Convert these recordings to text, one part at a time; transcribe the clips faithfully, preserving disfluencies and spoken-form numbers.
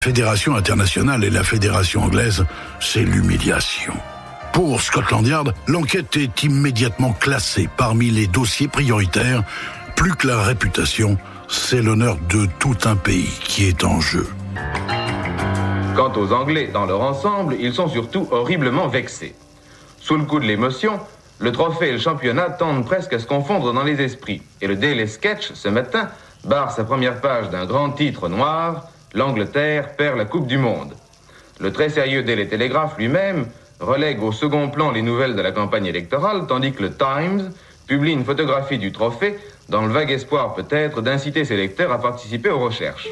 Fédération internationale et la fédération anglaise, c'est l'humiliation. Pour Scotland Yard, l'enquête est immédiatement classée parmi les dossiers prioritaires. Plus que la réputation, c'est l'honneur de tout un pays qui est en jeu. Quant aux Anglais, dans leur ensemble, ils sont surtout horriblement vexés. Sous le coup de l'émotion, le trophée et le championnat tendent presque à se confondre dans les esprits. Et le Daily Sketch, ce matin, barre sa première page d'un grand titre noir: l'Angleterre perd la Coupe du Monde. Le très sérieux Daily Telegraph lui-même relègue au second plan les nouvelles de la campagne électorale, tandis que le Times publie une photographie du trophée dans le vague espoir peut-être d'inciter ses lecteurs à participer aux recherches.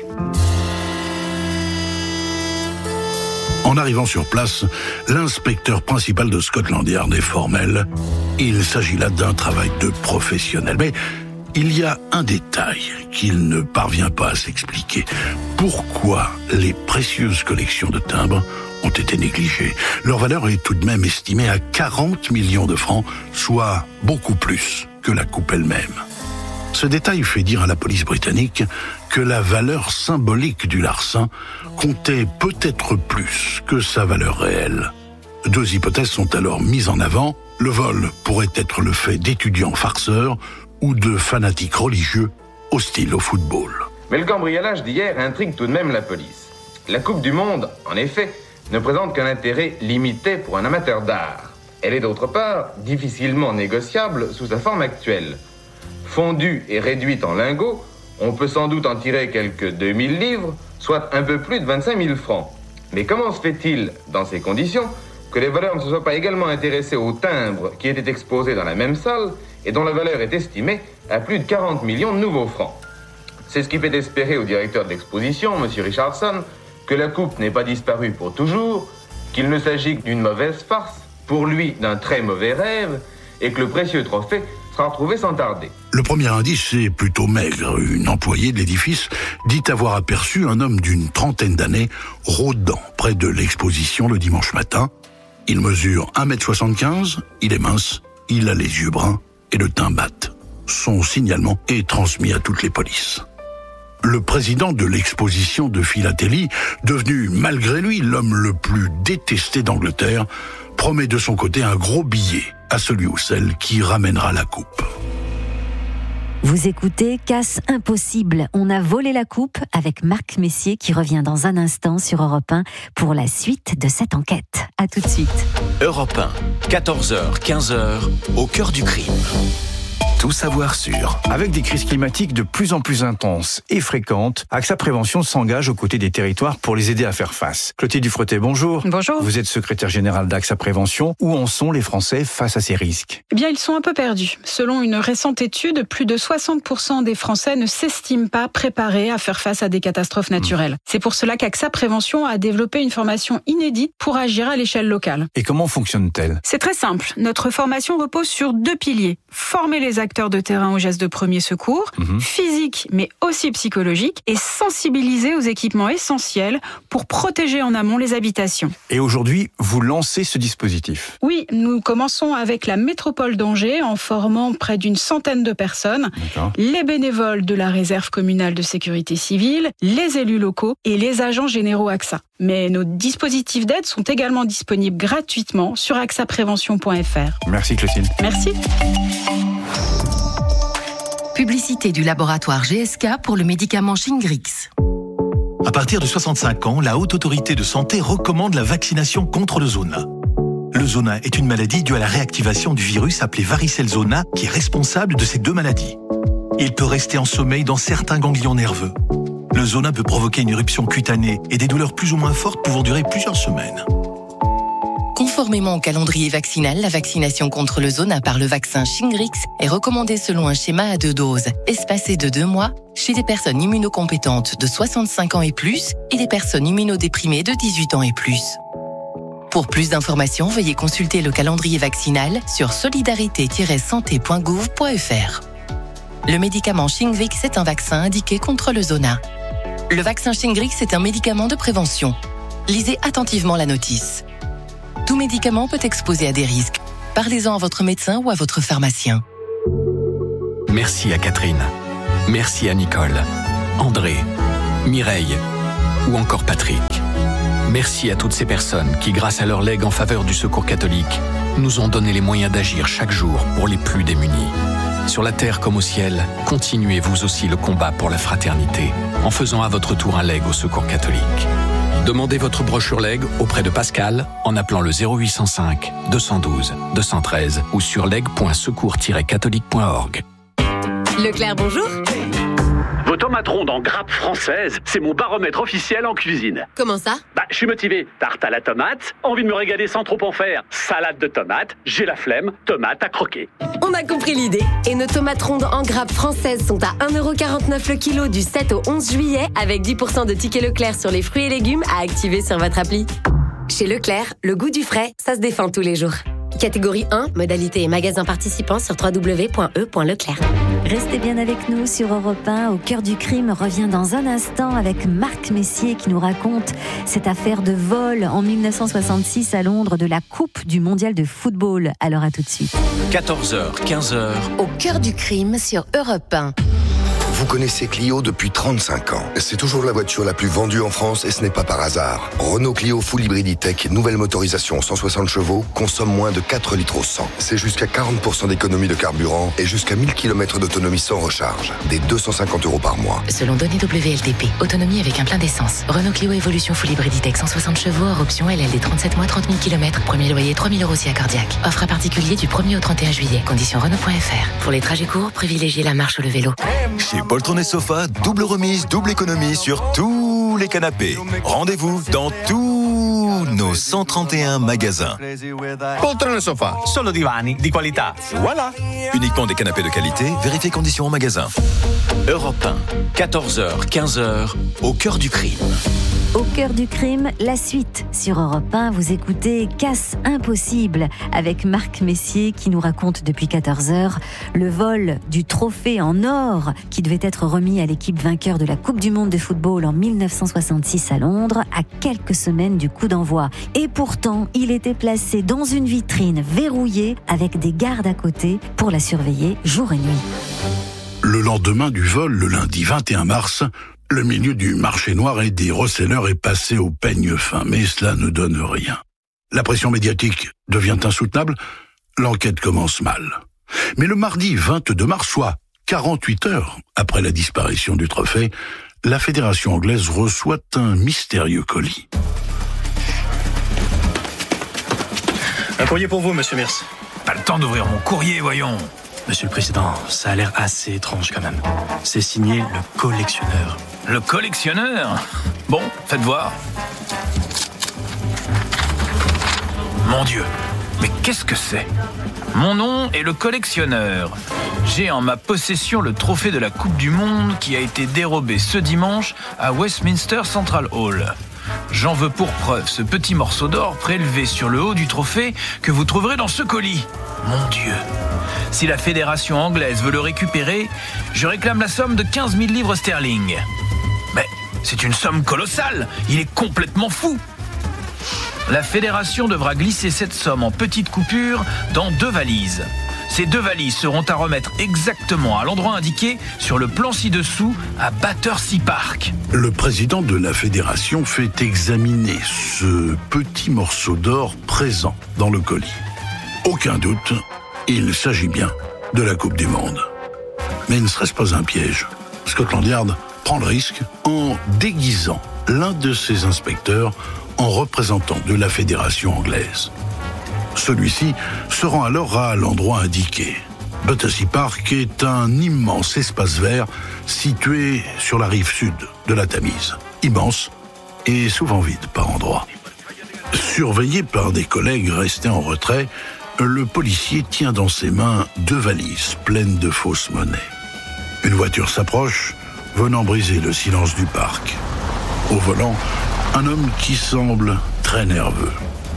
En arrivant sur place, l'inspecteur principal de Scotland Yard est formel. Il s'agit là d'un travail de professionnel. Mais il y a un détail qu'il ne parvient pas à s'expliquer. Pourquoi les précieuses collections de timbres ont été négligées? Leur valeur est tout de même estimée à quarante millions de francs, soit beaucoup plus que la coupe elle-même. Ce détail fait dire à la police britannique que la valeur symbolique du larcin comptait peut-être plus que sa valeur réelle. Deux hypothèses sont alors mises en avant. Le vol pourrait être le fait d'étudiants farceurs ou de fanatiques religieux hostiles au football. Mais le cambriolage d'hier intrigue tout de même la police. La Coupe du Monde, en effet, ne présente qu'un intérêt limité pour un amateur d'art. Elle est d'autre part difficilement négociable sous sa forme actuelle. Fondue et réduite en lingots, on peut sans doute en tirer quelques deux mille livres, soit un peu plus de vingt-cinq mille francs. Mais comment se fait-il, dans ces conditions, que les voleurs ne se soient pas également intéressés aux timbres qui étaient exposés dans la même salle et dont la valeur est estimée à plus de quarante millions de nouveaux francs? C'est ce qui fait espérer au directeur de l'exposition, M. Richardson, que la coupe n'est pas disparue pour toujours, qu'il ne s'agit que d'une mauvaise farce, pour lui d'un très mauvais rêve, et que le précieux trophée sera retrouvé sans tarder. Le premier indice est plutôt maigre. Une employée de l'édifice dit avoir aperçu un homme d'une trentaine d'années rôdant près de l'exposition le dimanche matin. Il mesure un mètre soixante-quinze, il est mince, il a les yeux bruns et le teint mat. Son signalement est transmis à toutes les polices. Le président de l'exposition de philatélie, devenu malgré lui l'homme le plus détesté d'Angleterre, promet de son côté un gros billet à celui ou celle qui ramènera la coupe. Vous écoutez Casse Impossible. On a volé la coupe avec Marc Messier qui revient dans un instant sur Europe un pour la suite de cette enquête. À tout de suite. Europe un, quatorze heures, quinze heures, au cœur du crime. Tout savoir sur. Avec des crises climatiques de plus en plus intenses et fréquentes, AXA Prévention s'engage aux côtés des territoires pour les aider à faire face. Clotilde Dufretet, bonjour. Bonjour. Vous êtes secrétaire générale d'AXA Prévention. Où en sont les Français face à ces risques? Eh bien, ils sont un peu perdus. Selon une récente étude, plus de soixante pour cent des Français ne s'estiment pas préparés à faire face à des catastrophes naturelles. Mmh. C'est pour cela qu'AXA Prévention a développé une formation inédite pour agir à l'échelle locale. Et comment fonctionne-t-elle? C'est très simple. Notre formation repose sur deux piliers. Former les acteurs de terrain aux gestes de premier secours, mmh. physique mais aussi psychologique, et sensibiliser aux équipements essentiels pour protéger en amont les habitations. Et aujourd'hui, vous lancez ce dispositif? Oui, nous commençons avec la métropole d'Angers en formant près d'une centaine de personnes, D'accord. les bénévoles de la réserve communale de sécurité civile, les élus locaux et les agents généraux AXA. Mais nos dispositifs d'aide sont également disponibles gratuitement sur axa prévention point f r. Merci Clotilde. Merci. Publicité du laboratoire G S K pour le médicament Shingrix. À partir de soixante-cinq ans, la Haute Autorité de Santé recommande la vaccination contre le zona. Le zona est une maladie due à la réactivation du virus appelé varicelle zona qui est responsable de ces deux maladies. Il peut rester en sommeil dans certains ganglions nerveux. Le zona peut provoquer une éruption cutanée et des douleurs plus ou moins fortes pouvant durer plusieurs semaines. Conformément au calendrier vaccinal, la vaccination contre le zona par le vaccin Shingrix est recommandée selon un schéma à deux doses, espacé de deux mois, chez des personnes immunocompétentes de soixante-cinq ans et plus et des personnes immunodéprimées de dix-huit ans et plus. Pour plus d'informations, veuillez consulter le calendrier vaccinal sur solidarité tiret santé point gouv point f r. Le médicament Shingrix est un vaccin indiqué contre le zona. Le vaccin Shingrix est un médicament de prévention. Lisez attentivement la notice. Tout médicament peut exposer à des risques. Parlez-en à votre médecin ou à votre pharmacien. Merci à Catherine. Merci à Nicole, André, Mireille, ou encore Patrick. Merci à toutes ces personnes qui, grâce à leur legs en faveur du Secours catholique, nous ont donné les moyens d'agir chaque jour pour les plus démunis. Sur la terre comme au ciel, continuez vous aussi le combat pour la fraternité en faisant à votre tour un leg au Secours catholique. Demandez votre brochure leg auprès de Pascal en appelant le zéro huit cent cinq deux cent douze deux cent treize ou sur leg point secours tiret catholique point org. Leclerc, bonjour. Vos tomates rondes en grappe française, c'est mon baromètre officiel en cuisine. Comment ça? Bah, je suis motivé. Tarte à la tomate, envie de me régaler sans trop en faire. Salade de tomates, j'ai la flemme, tomate à croquer. On a compris l'idée. Et nos tomates rondes en grappe françaises sont à un euro quarante-neuf le kilo du sept au onze juillet avec dix pour cent de tickets Leclerc sur les fruits et légumes à activer sur votre appli. Chez Leclerc, le goût du frais, ça se défend tous les jours. Catégorie un, modalité et magasin participant sur w w w point e point leclerc. Restez bien avec nous sur Europe un. Au cœur du crime revient dans un instant avec Marc Messier qui nous raconte cette affaire de vol en dix-neuf cent soixante-six à Londres de la Coupe du Mondial de football. Alors à tout de suite. quatorze heures, quinze heures. Au cœur du crime sur Europe un. Vous connaissez Clio depuis trente-cinq ans. C'est toujours la voiture la plus vendue en France et ce n'est pas par hasard. Renault Clio Full Hybrid E-Tech, nouvelle motorisation cent soixante chevaux, consomme moins de quatre litres au cent. C'est jusqu'à quarante pour cent d'économie de carburant et jusqu'à mille kilomètres d'autonomie sans recharge. Des deux cent cinquante euros par mois. Selon données W L T P, autonomie avec un plein d'essence. Renault Clio Evolution Full Hybrid E-Tech cent soixante chevaux, hors option L L D trente-sept mois, trente mille kilomètres. Premier loyer trois mille euros si accordiaque. Offre à particulier du premier au trente et un juillet. Conditions Renault point F R. Pour les trajets courts, privilégiez la marche ou le vélo. Chez Poltron et Sofa, double remise, double économie sur tous les canapés. Rendez-vous dans tous nos cent trente et un magasins. Poltron e Sofa, solo divani di qualità. Voilà. Uniquement des canapés de qualité, vérifiez conditions au magasin. Europe un, quatorze heures, quinze heures, au cœur du crime. Au cœur du crime, la suite. Sur Europe un, vous écoutez Casse impossible avec Marc Messier qui nous raconte depuis quatorze heures le vol du trophée en or qui devait être remis à l'équipe vainqueur de la Coupe du Monde de football en dix-neuf cent soixante-six à Londres, à quelques semaines du coup d'envoi. Et pourtant, il était placé dans une vitrine verrouillée avec des gardes à côté pour la surveiller jour et nuit. Le lendemain du vol, le lundi vingt et un mars, le milieu du marché noir et des receleurs est passé au peigne fin, mais cela ne donne rien. La pression médiatique devient insoutenable, l'enquête commence mal. Mais le mardi vingt-deux mars, soit quarante-huit heures après la disparition du trophée, la fédération anglaise reçoit un mystérieux colis. Un courrier pour vous, monsieur Mears. Pas le temps d'ouvrir mon courrier, voyons. Monsieur le Président, ça a l'air assez étrange quand même. C'est signé le collectionneur. Le collectionneur? Bon, faites voir. Mon Dieu, mais qu'est-ce que c'est? Mon nom est le collectionneur. J'ai en ma possession le trophée de la Coupe du Monde qui a été dérobé ce dimanche à Westminster Central Hall. J'en veux pour preuve ce petit morceau d'or prélevé sur le haut du trophée que vous trouverez dans ce colis. Mon Dieu! Si la fédération anglaise veut le récupérer, je réclame la somme de quinze mille livres sterling. Mais c'est une somme colossale, il est complètement fou. La fédération devra glisser cette somme en petites coupures dans deux valises. Ces deux valises seront à remettre exactement à l'endroit indiqué sur le plan ci-dessous à Battersea Park. Le président de la fédération fait examiner ce petit morceau d'or présent dans le colis. Aucun doute, il s'agit bien de la Coupe du Monde. Mais ne serait-ce pas un piège? Scotland Yard prend le risque en déguisant l'un de ses inspecteurs en représentant de la fédération anglaise. Celui-ci se rend alors à l'endroit indiqué. Battersea Park est un immense espace vert situé sur la rive sud de la Tamise. Immense et souvent vide par endroits. Surveillé par des collègues restés en retrait, le policier tient dans ses mains deux valises pleines de fausses monnaies. Une voiture s'approche, venant briser le silence du parc. Au volant, un homme qui semble très nerveux.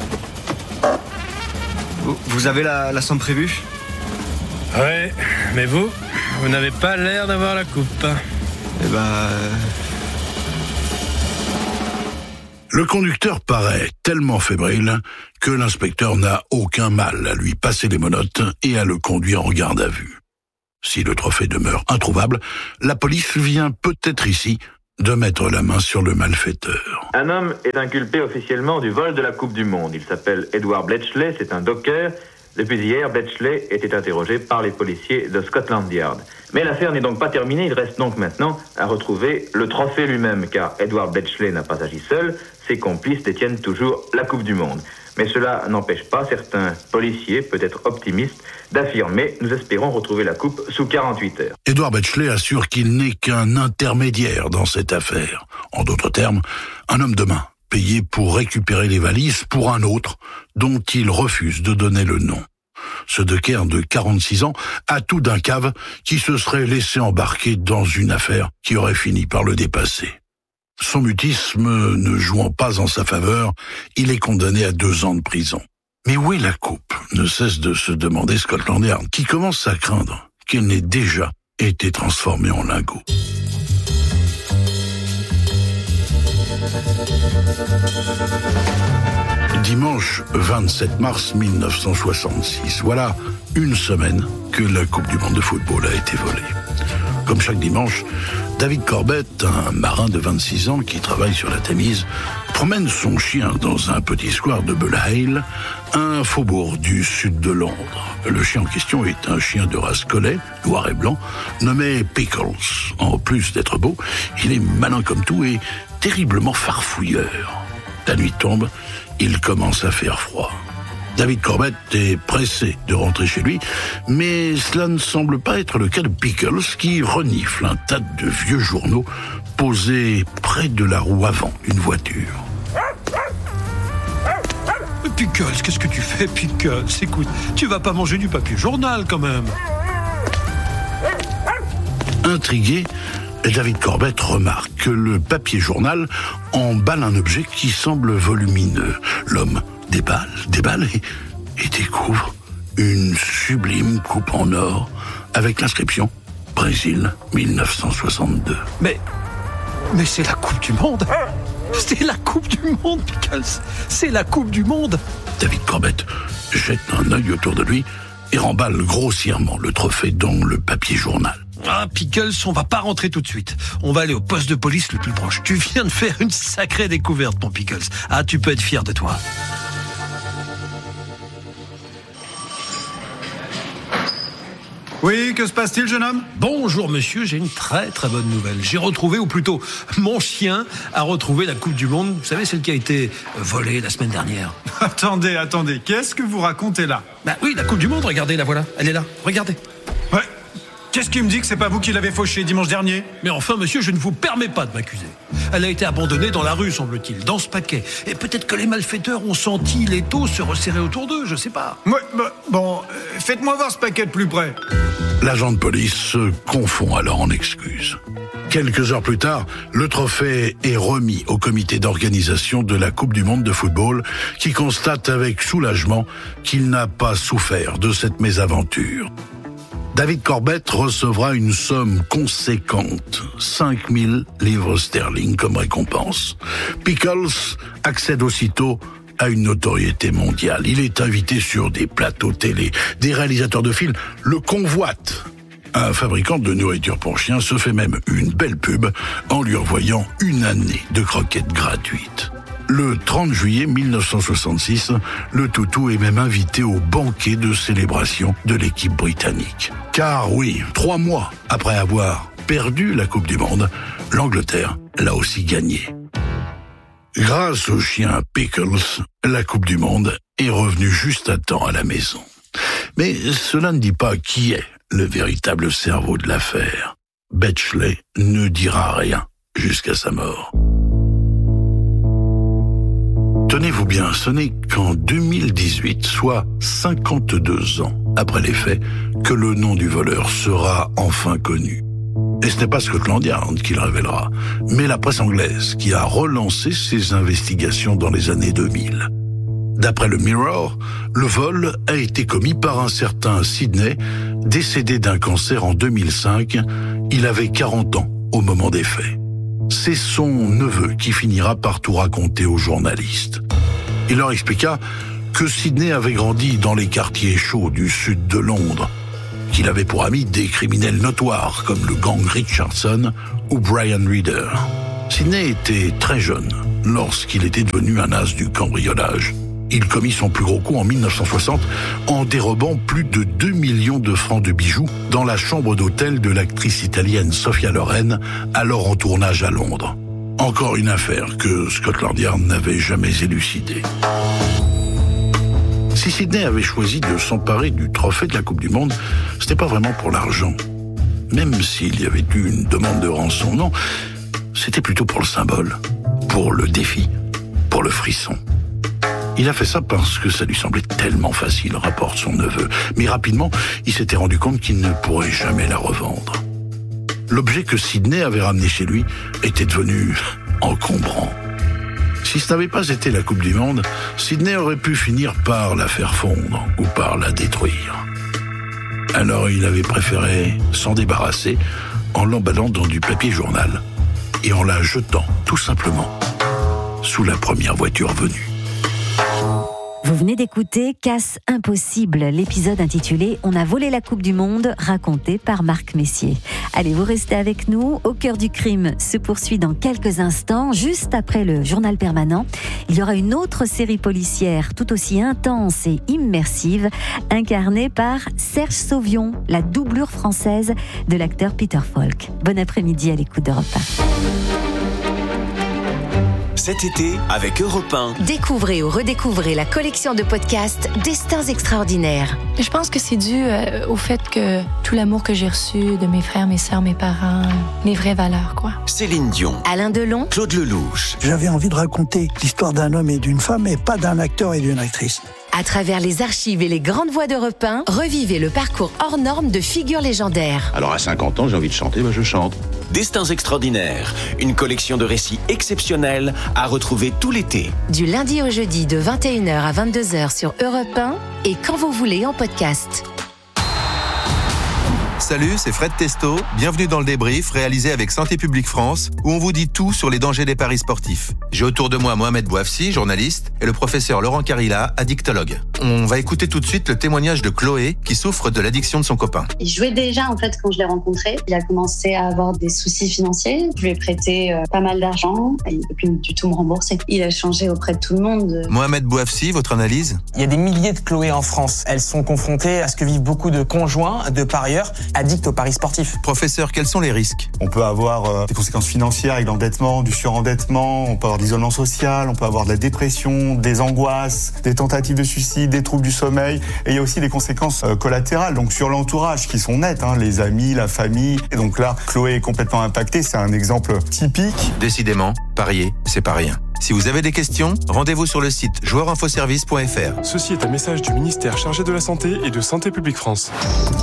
Vous avez la, la somme prévue? Ouais, mais vous, vous n'avez pas l'air d'avoir la coupe. Eh ben... Euh... Le conducteur paraît tellement fébrile que l'inspecteur n'a aucun mal à lui passer les menottes et à le conduire en garde à vue. Si le trophée demeure introuvable, la police vient peut-être ici de mettre la main sur le malfaiteur. Un homme est inculpé officiellement du vol de la Coupe du Monde. Il s'appelle Edward Bletchley, c'est un docker. Depuis hier, Bletchley était interrogé par les policiers de Scotland Yard. Mais l'affaire n'est donc pas terminée, il reste donc maintenant à retrouver le trophée lui-même, car Edward Bletchley n'a pas agi seul, ses complices détiennent toujours la Coupe du Monde. Mais cela n'empêche pas certains policiers, peut-être optimistes, d'affirmer « Nous espérons retrouver la coupe sous quarante-huit heures ». Edward Bletchley assure qu'il n'est qu'un intermédiaire dans cette affaire. En d'autres termes, un homme de main, payé pour récupérer les valises pour un autre, dont il refuse de donner le nom. Ce docker de quarante-six ans a tout d'un cave qui se serait laissé embarquer dans une affaire qui aurait fini par le dépasser. Son mutisme ne jouant pas en sa faveur, il est condamné à deux ans de prison. Mais où est la coupe ? Ne cesse de se demander Scotland Yard, qui commence à craindre qu'elle n'ait déjà été transformée en lingot. Dimanche vingt-sept mars mille neuf cent soixante-six, voilà une semaine que la Coupe du Monde de football a été volée. Comme chaque dimanche, David Corbett, un marin de vingt-six ans qui travaille sur la Tamise, promène son chien dans un petit square de Bulhale, un faubourg du sud de Londres. Le chien en question est un chien de race collet, noir et blanc, nommé Pickles. En plus d'être beau, il est malin comme tout et terriblement farfouilleur. La nuit tombe, il commence à faire froid. David Corbett est pressé de rentrer chez lui, mais cela ne semble pas être le cas de Pickles, qui renifle un tas de vieux journaux posés près de la roue avant d'une voiture. Pickles, qu'est-ce que tu fais, Pickles ? Écoute, tu vas pas manger du papier journal, quand même. Intrigué, David Corbett remarque que le papier journal emballe un objet qui semble volumineux. L'homme déballe, déballe et, et découvre une sublime coupe en or avec l'inscription « Brésil mille neuf cent soixante-deux ». Mais, mais c'est la Coupe du Monde. C'est la Coupe du Monde, Pickles. C'est la Coupe du Monde. David Corbett jette un œil autour de lui et remballe grossièrement le trophée dans le papier journal. Ah, Pickles, on va pas rentrer tout de suite. On va aller au poste de police le plus proche. Tu viens de faire une sacrée découverte, mon Pickles. Ah, tu peux être fier de toi. Oui, que se passe-t-il, jeune homme ? Bonjour, monsieur, j'ai une très très bonne nouvelle. J'ai retrouvé, ou plutôt, mon chien a retrouvé la Coupe du Monde. Vous savez, celle qui a été volée la semaine dernière. Attendez, attendez, qu'est-ce que vous racontez là ? Bah oui, la Coupe du Monde, regardez, la voilà. Elle est là, regardez. Ouais. Qu'est-ce qui me dit que c'est pas vous qui l'avez fauchée dimanche dernier ? Mais enfin, monsieur, je ne vous permets pas de m'accuser. Elle a été abandonnée dans la rue, semble-t-il, dans ce paquet. Et peut-être que les malfaiteurs ont senti l'étau se resserrer autour d'eux, je sais pas. Ouais, bah, bon, euh, faites-moi voir ce paquet de plus près. L'agent de police se confond alors en excuses. Quelques heures plus tard, le trophée est remis au comité d'organisation de la Coupe du Monde de football, qui constate avec soulagement qu'il n'a pas souffert de cette mésaventure. David Corbett recevra une somme conséquente, cinq mille livres sterling comme récompense. Pickles accède aussitôt à une notoriété mondiale. Il est invité sur des plateaux télé. Des réalisateurs de films le convoitent. Un fabricant de nourriture pour chiens se fait même une belle pub en lui envoyant une année de croquettes gratuites. Le trente juillet mille neuf cent soixante-six, le toutou est même invité au banquet de célébration de l'équipe britannique. Car oui, trois mois après avoir perdu la Coupe du Monde, l'Angleterre l'a aussi gagnée. Grâce au chien Pickles, la Coupe du Monde est revenue juste à temps à la maison. Mais cela ne dit pas qui est le véritable cerveau de l'affaire. Bletchley ne dira rien jusqu'à sa mort. Tenez-vous bien, ce n'est qu'en deux mille dix-huit, soit cinquante-deux ans après les faits, que le nom du voleur sera enfin connu. Et ce n'est pas Scotland Yard qui le révélera, mais la presse anglaise qui a relancé ses investigations dans les années deux mille. D'après le Mirror, le vol a été commis par un certain Sydney, décédé d'un cancer en deux mille cinq. Il avait quarante ans au moment des faits. C'est son neveu qui finira par tout raconter aux journalistes. Il leur expliqua que Sydney avait grandi dans les quartiers chauds du sud de Londres, qu'il avait pour amis des criminels notoires comme le gang Richardson ou Brian Reader. Sidney était très jeune lorsqu'il était devenu un as du cambriolage. Il commit son plus gros coup en dix-neuf cent soixante en dérobant plus de deux millions de francs de bijoux dans la chambre d'hôtel de l'actrice italienne Sophia Loren, alors en tournage à Londres. Encore une affaire que Scotland Yard n'avait jamais élucidée. Si Sidney avait choisi de s'emparer du trophée de la Coupe du Monde, c'était pas vraiment pour l'argent. Même s'il y avait eu une demande de rançon, non, c'était plutôt pour le symbole, pour le défi, pour le frisson. Il a fait ça parce que ça lui semblait tellement facile, rapporte son neveu. Mais rapidement, il s'était rendu compte qu'il ne pourrait jamais la revendre. L'objet que Sidney avait ramené chez lui était devenu encombrant. Si ce n'avait pas été la Coupe du Monde, Sidney aurait pu finir par la faire fondre ou par la détruire. Alors il avait préféré s'en débarrasser en l'emballant dans du papier journal et en la jetant tout simplement sous la première voiture venue. Vous venez d'écouter Casse Impossible, l'épisode intitulé « On a volé la Coupe du Monde » raconté par Marc Messier. Allez, vous restez avec nous. Au cœur du crime se poursuit dans quelques instants. Juste après le journal permanent, il y aura une autre série policière tout aussi intense et immersive, incarnée par Serge Sauvion, la doublure française de l'acteur Peter Falk. Bon après-midi à l'écoute d'Europe un. Cet été, avec Europe un. Découvrez ou redécouvrez la collection de podcasts Destins extraordinaires. Je pense que c'est dû euh, au fait que tout l'amour que j'ai reçu de mes frères, mes sœurs, mes parents, les vraies valeurs, quoi. Céline Dion. Alain Delon. Claude Lelouch. J'avais envie de raconter l'histoire d'un homme et d'une femme, et pas d'un acteur et d'une actrice. À travers les archives et les grandes voix d'Europe un, revivez le parcours hors norme de figures légendaires. Alors à cinquante ans, j'ai envie de chanter, bah je chante. Destins extraordinaires, une collection de récits exceptionnels à retrouver tout l'été. Du lundi au jeudi de vingt et une heures à vingt-deux heures sur Europe un et quand vous voulez en podcast. Salut, c'est Fred Testo. Bienvenue dans le débrief réalisé avec Santé publique France, où on vous dit tout sur les dangers des paris sportifs. J'ai autour de moi Mohamed Bouafsi, journaliste, et le professeur Laurent Carilla, addictologue. On va écouter tout de suite le témoignage de Chloé, qui souffre de l'addiction de son copain. Il jouait déjà, en fait, quand je l'ai rencontré. Il a commencé à avoir des soucis financiers. Je lui ai prêté euh, pas mal d'argent. Il ne peut plus du tout me rembourser. Il a changé auprès de tout le monde. Mohamed Bouafsi, votre analyse ? Il y a des milliers de Chloé en France. Elles sont confrontées à ce que vivent beaucoup de conjoints, de parieurs, addicts aux paris sportifs. Professeur, quels sont les risques ? On peut avoir euh, des conséquences financières avec l'endettement, du surendettement, on peut avoir de l'isolement social, on peut avoir de la dépression, des angoisses, des tentatives de suicide, des troubles du sommeil, et il y a aussi des conséquences euh, collatérales, donc sur l'entourage qui sont nettes, hein, les amis, la famille. Et donc là, Chloé est complètement impactée, c'est un exemple typique. Décidément, parier, c'est pas rien. Si vous avez des questions, rendez-vous sur le site joueur info service point f r. Ceci est un message du ministère chargé de la Santé et de Santé publique France.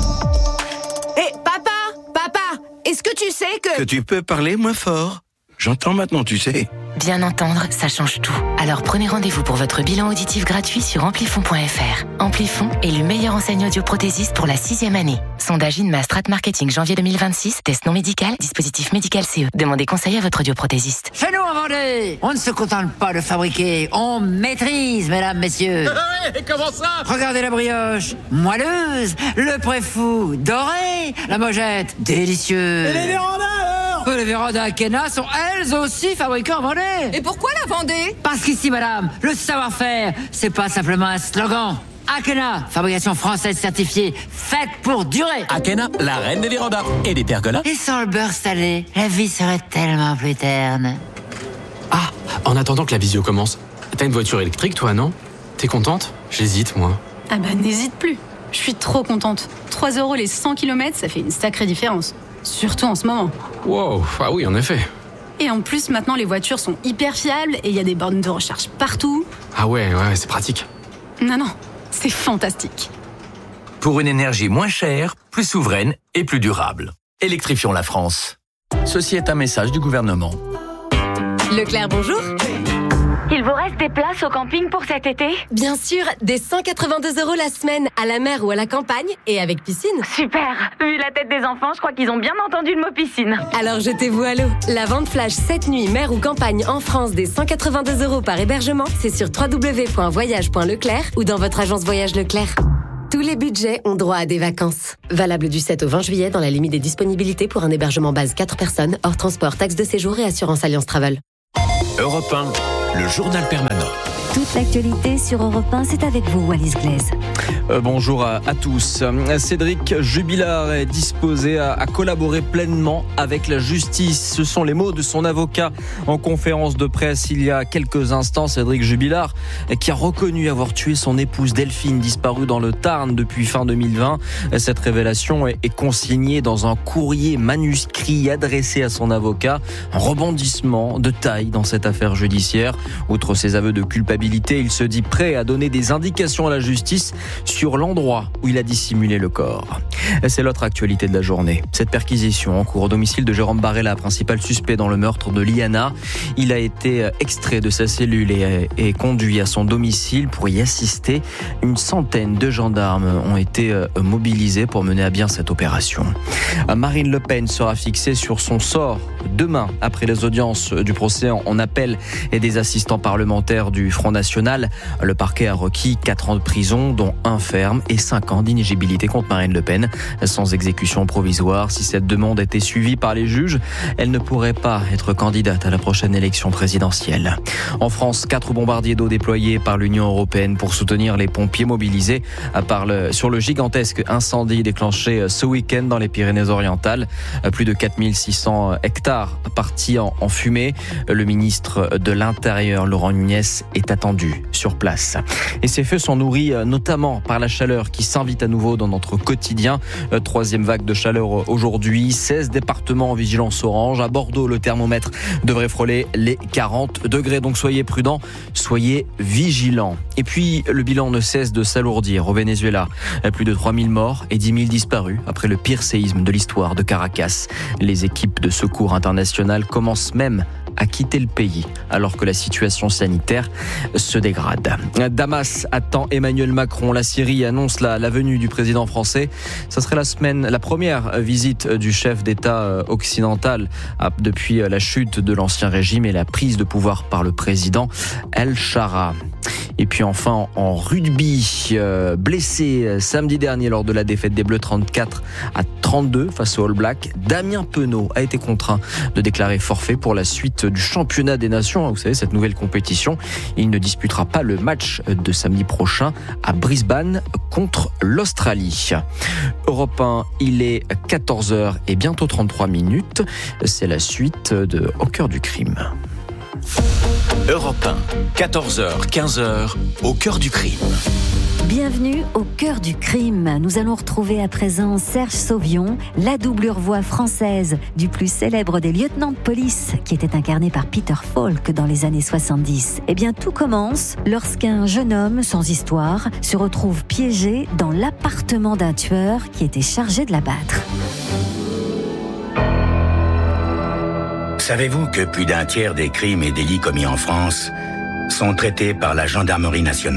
Est-ce que tu sais que... Que tu peux parler moins fort. J'entends maintenant, tu sais. Bien entendre, ça change tout. Alors prenez rendez-vous pour votre bilan auditif gratuit sur amplifon point f r. Amplifon est le meilleur enseigne audioprothésiste pour la sixième année. Sondage INMA Strat Marketing janvier deux mille vingt-six. Test non médical, dispositif médical C E. Demandez conseil à votre audioprothésiste. Chez nous en Vendée, on ne se contente pas de fabriquer, on maîtrise, mesdames, messieurs. Ouais, comment ça? Regardez la brioche, moelleuse, le préfou, doré, la mojette, délicieux. Et les vérandas alors? Les vérandas Akena sont elles aussi fabriquées en Vendée. Et pourquoi la Vendée? Parce qu'ici, madame, le savoir-faire, c'est pas simplement un slogan. Akena, fabrication française certifiée, faite pour durer. Akena, la reine des vérandas et des pergolas. Et sans le beurre salé, la vie serait tellement plus terne. Ah, en attendant que la visio commence, t'as une voiture électrique, toi, non? T'es contente? J'hésite, moi. Ah bah, n'hésite plus. Je suis trop contente. trois euros les cent kilomètres, ça fait une sacrée différence. Surtout en ce moment. Wow, ah oui, en effet. Et en plus, maintenant, les voitures sont hyper fiables et il y a des bornes de recharge partout. Ah ouais, ouais, c'est pratique. Non, non, c'est fantastique. Pour une énergie moins chère, plus souveraine et plus durable. Électrifions la France. Ceci est un message du gouvernement. Leclerc, bonjour. Il vous reste des places au camping pour cet été? Bien sûr, des cent quatre-vingt-deux euros la semaine, à la mer ou à la campagne, et avec piscine. Super. Vu la tête des enfants, je crois qu'ils ont bien entendu le mot piscine. Alors jetez-vous à l'eau. La vente flash cette nuit, mer ou campagne en France des cent quatre-vingt-deux euros par hébergement, c'est sur w w w point voyage point leclerc ou dans votre agence Voyage Leclerc. Tous les budgets ont droit à des vacances. Valable du sept au vingt juillet dans la limite des disponibilités pour un hébergement base quatre personnes, hors transport, taxe de séjour et assurance Alliance Travel. Europe un, le journal permanent. Toute l'actualité sur Europe un, c'est avec vous, Wallis Glaise. Euh, bonjour à, à tous. Cédric Jubilard est disposé à, à collaborer pleinement avec la justice. Ce sont les mots de son avocat en conférence de presse il y a quelques instants. Cédric Jubilard, qui a reconnu avoir tué son épouse Delphine, disparue dans le Tarn depuis fin deux mille vingt. Cette révélation est, est consignée dans un courrier manuscrit adressé à son avocat. Un rebondissement de taille dans cette affaire judiciaire. Outre ses aveux de culpabilité, il se dit prêt à donner des indications à la justice sur l'endroit où il a dissimulé le corps. C'est l'autre actualité de la journée. Cette perquisition en cours au domicile de Jérôme Barella, principal suspect dans le meurtre de Liana. Il a été extrait de sa cellule et est conduit à son domicile pour y assister. Une centaine de gendarmes ont été mobilisés pour mener à bien cette opération. Marine Le Pen sera fixée sur son sort demain après les audiences du procès en appel et des assistants parlementaires du Front National. Le parquet a requis quatre ans de prison, dont un ferme, et cinq ans d'inéligibilité contre Marine Le Pen, sans exécution provisoire. Si cette demande était suivie par les juges, elle ne pourrait pas être candidate à la prochaine élection présidentielle. En France, quatre bombardiers d'eau déployés par l'Union européenne pour soutenir les pompiers mobilisés par le, sur le gigantesque incendie déclenché ce week-end dans les Pyrénées-Orientales. Plus de quatre mille six cents hectares partis en, en fumée. Le ministre de l'Intérieur, Laurent Nunez, est attendu sur place. Et ces feux sont nourris notamment par la chaleur qui s'invite à nouveau dans notre quotidien. Troisième vague de chaleur aujourd'hui, seize départements en vigilance orange. À Bordeaux, le thermomètre devrait frôler les quarante degrés. Donc soyez prudents, soyez vigilants. Et puis, le bilan ne cesse de s'alourdir au Venezuela. Plus de trois mille morts et dix mille disparus après le pire séisme de l'histoire de Caracas. Les équipes de secours internationales commencent même à quitter le pays alors que la situation sanitaire se dégrade. Damas attend Emmanuel Macron. La Syrie annonce la, la venue du président français. Ça serait la semaine, la première visite du chef d'État occidental depuis la chute de l'ancien régime et la prise de pouvoir par le président El-Shara. Et puis enfin en rugby, euh, blessé samedi dernier lors de la défaite des Bleus trente-quatre à trente-deux face aux All Blacks, Damien Penaud a été contraint de déclarer forfait pour la suite du championnat des nations. Vous savez, cette nouvelle compétition, il ne disputera pas le match de samedi prochain à Brisbane contre l'Australie. Europe un, il est quatorze heures et bientôt trente-trois minutes. C'est la suite de Au cœur du crime. Europe un, quatorze heures, quinze heures, au cœur du crime. Bienvenue au cœur du crime. Nous allons retrouver à présent Serge Sauvion, la doublure voix française du plus célèbre des lieutenants de police, qui était incarné par Peter Falk dans les années soixante-dix. Eh bien, tout commence lorsqu'un jeune homme sans histoire se retrouve piégé dans l'appartement d'un tueur qui était chargé de l'abattre. Savez-vous que plus d'un tiers des crimes et délits commis en France sont traités par la gendarmerie nationale ?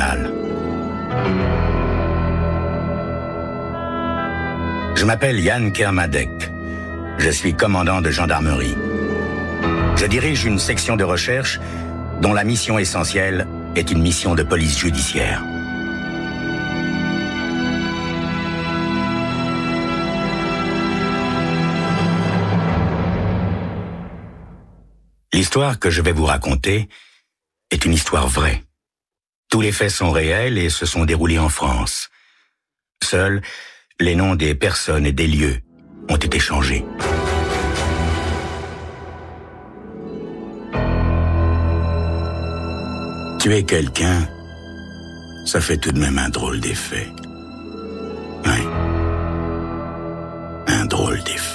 Je m'appelle Yann Kermadec. Je suis commandant de gendarmerie. Je dirige une section de recherche dont la mission essentielle est une mission de police judiciaire. L'histoire que je vais vous raconter est une histoire vraie. Tous les faits sont réels et se sont déroulés en France. Seuls, les noms des personnes et des lieux ont été changés. Tuer quelqu'un, ça fait tout de même un drôle d'effet. Oui. Un drôle d'effet.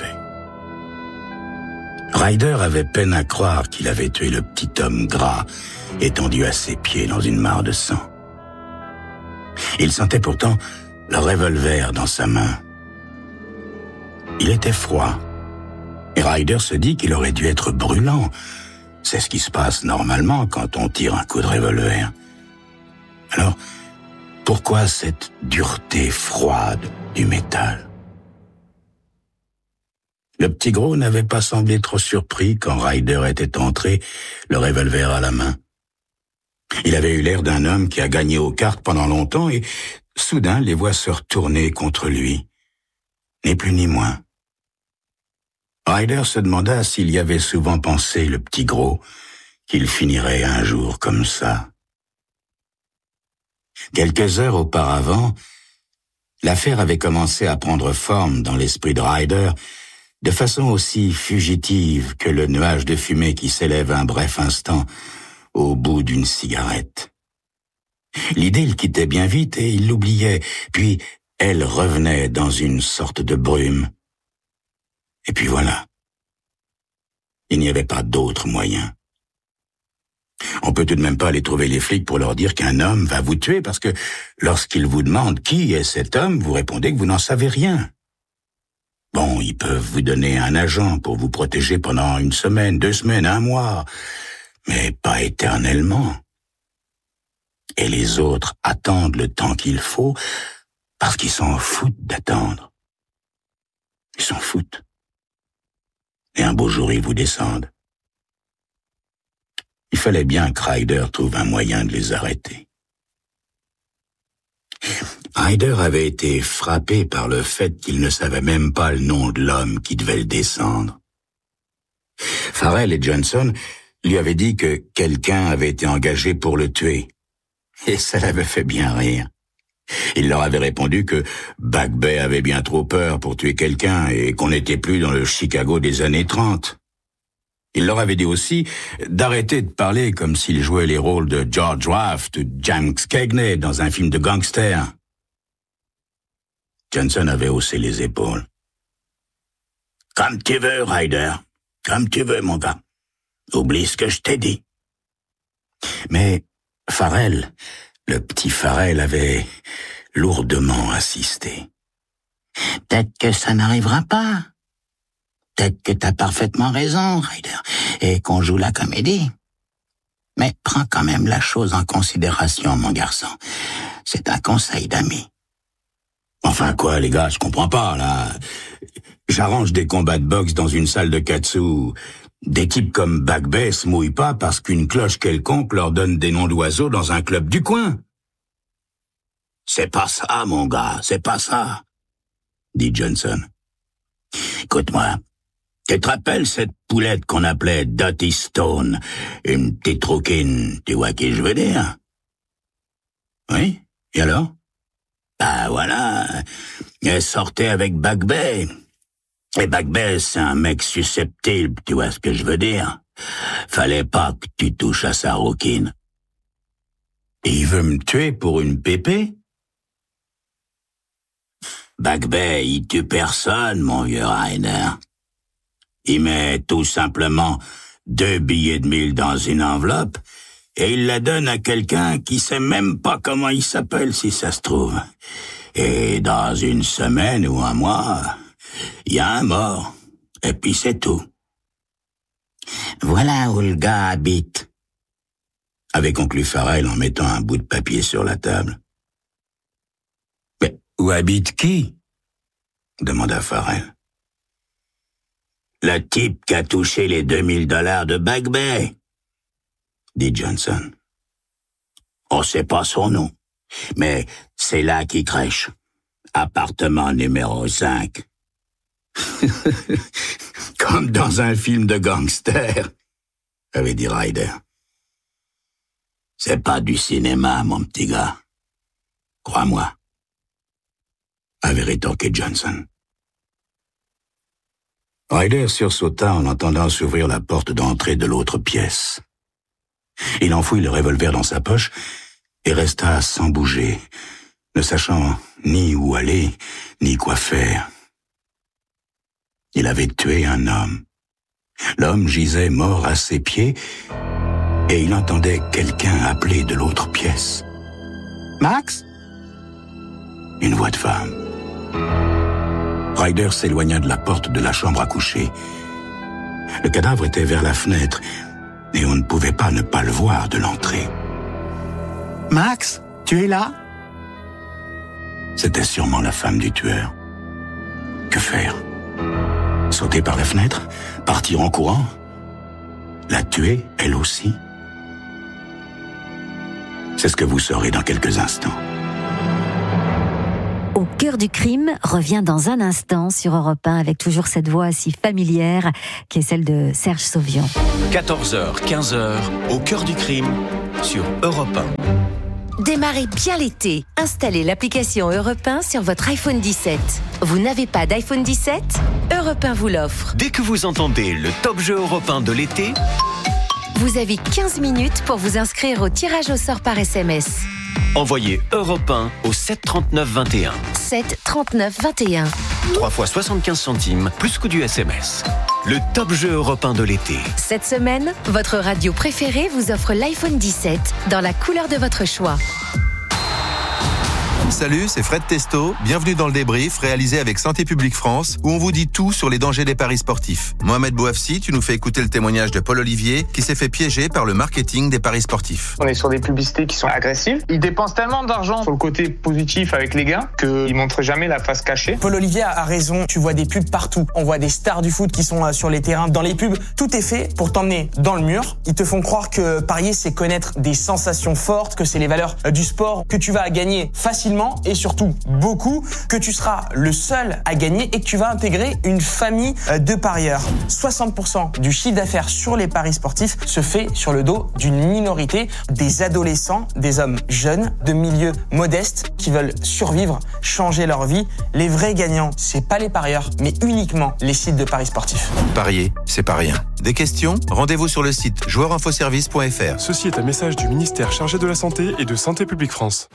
Ryder avait peine à croire qu'il avait tué le petit homme gras, étendu à ses pieds dans une mare de sang. Il sentait pourtant le revolver dans sa main. Il était froid, et Ryder se dit qu'il aurait dû être brûlant. C'est ce qui se passe normalement quand on tire un coup de revolver. Alors, pourquoi cette dureté froide du métal ? Le petit gros n'avait pas semblé trop surpris quand Ryder était entré, le revolver à la main. Il avait eu l'air d'un homme qui a gagné aux cartes pendant longtemps et soudain les voit se retourner contre lui. Ni plus ni moins. Ryder se demanda s'il y avait souvent pensé, le petit gros, qu'il finirait un jour comme ça. Quelques heures auparavant, l'affaire avait commencé à prendre forme dans l'esprit de Ryder, de façon aussi fugitive que le nuage de fumée qui s'élève un bref instant au bout d'une cigarette. L'idée le quittait bien vite et il l'oubliait, puis elle revenait dans une sorte de brume. Et puis voilà. Il n'y avait pas d'autre moyen. On peut tout de même pas aller trouver les flics pour leur dire qu'un homme va vous tuer, parce que lorsqu'ils vous demandent qui est cet homme, vous répondez que vous n'en savez rien. Bon, ils peuvent vous donner un agent pour vous protéger pendant une semaine, deux semaines, un mois, mais pas éternellement. Et les autres attendent le temps qu'il faut parce qu'ils s'en foutent d'attendre. Ils s'en foutent. Et un beau jour, ils vous descendent. Il fallait bien que Ryder trouve un moyen de les arrêter. Ryder avait été frappé par le fait qu'il ne savait même pas le nom de l'homme qui devait le descendre. Farrell et Johnson lui avaient dit que quelqu'un avait été engagé pour le tuer. Et ça l'avait fait bien rire. Il leur avait répondu que Back Bay avait bien trop peur pour tuer quelqu'un et qu'on n'était plus dans le Chicago des années trente. Il leur avait dit aussi d'arrêter de parler comme s'ils jouaient les rôles de George Raft ou James Cagney dans un film de gangster. Johnson avait haussé les épaules. « Comme tu veux, Ryder. Comme tu veux, mon gars. Oublie ce que je t'ai dit. » Mais Farrell, le petit Farrell, avait lourdement insisté. « Peut-être que ça n'arrivera pas. Peut-être que t'as parfaitement raison, Ryder, et qu'on joue la comédie. Mais prends quand même la chose en considération, mon garçon. C'est un conseil d'ami. » Enfin quoi, les gars, je comprends pas, là. J'arrange des combats de boxe dans une salle de katsu. Des types comme Back Bay se mouillent pas parce qu'une cloche quelconque leur donne des noms d'oiseaux dans un club du coin. C'est pas ça, mon gars, c'est pas ça, dit Johnson. Écoute-moi, tu te rappelles cette poulette qu'on appelait Dottie Stone, une petite rouquine, tu vois qui je veux dire? Oui, et alors? Bah voilà, elle sortait avec Back Bay. Et Back Bay, c'est un mec susceptible, tu vois ce que je veux dire? Fallait pas que tu touches à sa rouquine. Et il veut me tuer pour une pépée? Back Bay, il tue personne, mon vieux Ryder. Il met tout simplement deux billets de mille dans une enveloppe et il la donne à quelqu'un qui sait même pas comment il s'appelle, si ça se trouve. Et dans une semaine ou un mois, il y a un mort. Et puis c'est tout. Voilà où le gars habite, avait conclu Farrell en mettant un bout de papier sur la table. Mais où habite qui? Demanda Farrell. Le type qui a touché les deux mille dollars de Back Bay, dit Johnson. On sait pas son nom, mais c'est là qu'il crèche. Appartement numéro cinq. Comme dans un film de gangster, avait dit Ryder. C'est pas du cinéma, mon petit gars. Crois-moi, avait rétorqué Johnson. Ryder sursauta en entendant s'ouvrir la porte d'entrée de l'autre pièce. Il enfouit le revolver dans sa poche et resta sans bouger, ne sachant ni où aller, ni quoi faire. Il avait tué un homme. L'homme gisait mort à ses pieds et il entendait quelqu'un appeler de l'autre pièce. « Max ?» Une voix de femme. Ryder s'éloigna de la porte de la chambre à coucher. Le cadavre était vers la fenêtre et on ne pouvait pas ne pas le voir de l'entrée. « Max, tu es là ?» C'était sûrement la femme du tueur. Que faire? Sauter par la fenêtre? Partir en courant? La tuer, elle aussi? C'est ce que vous saurez dans quelques instants. Au cœur du crime revient dans un instant sur Europe un avec toujours cette voix si familière qui est celle de Serge Sauvion. quatorze heures, quinze heures, au cœur du crime sur Europe un. Démarrez bien l'été. Installez l'application Europe un sur votre iPhone dix-sept. Vous n'avez pas d'iPhone dix-sept ? Europe un vous l'offre. Dès que vous entendez le top jeu Europe un de l'été, vous avez quinze minutes pour vous inscrire au tirage au sort par S M S. Envoyez Europe un au sept trente-neuf vingt et un. sept trente-neuf vingt et un. trois fois soixante-quinze centimes, plus coût du S M S. Le top jeu Europe un de l'été. Cette semaine, votre radio préférée vous offre l'iPhone dix-sept dans la couleur de votre choix. Salut, c'est Fred Testo. Bienvenue dans le débrief réalisé avec Santé publique France où on vous dit tout sur les dangers des paris sportifs. Mohamed Bouafsi, tu nous fais écouter le témoignage de Paul Olivier qui s'est fait piéger par le marketing des paris sportifs. On est sur des publicités qui sont agressives. Ils dépensent tellement d'argent sur le côté positif avec les gains qu'ils montrent jamais la face cachée. Paul Olivier a raison, tu vois des pubs partout. On voit des stars du foot qui sont sur les terrains. Dans les pubs, tout est fait pour t'emmener dans le mur. Ils te font croire que parier, c'est connaître des sensations fortes, que c'est les valeurs du sport, que tu vas gagner facilement et surtout beaucoup, que tu seras le seul à gagner et que tu vas intégrer une famille de parieurs. soixante pour cent du chiffre d'affaires sur les paris sportifs se fait sur le dos d'une minorité, des adolescents, des hommes jeunes, de milieux modestes qui veulent survivre, changer leur vie. Les vrais gagnants, c'est pas les parieurs, mais uniquement les sites de paris sportifs. Parier, c'est pas rien. Des questions ? Rendez-vous sur le site joueur info service point f r. Ceci est un message du ministère chargé de la Santé et de Santé publique France.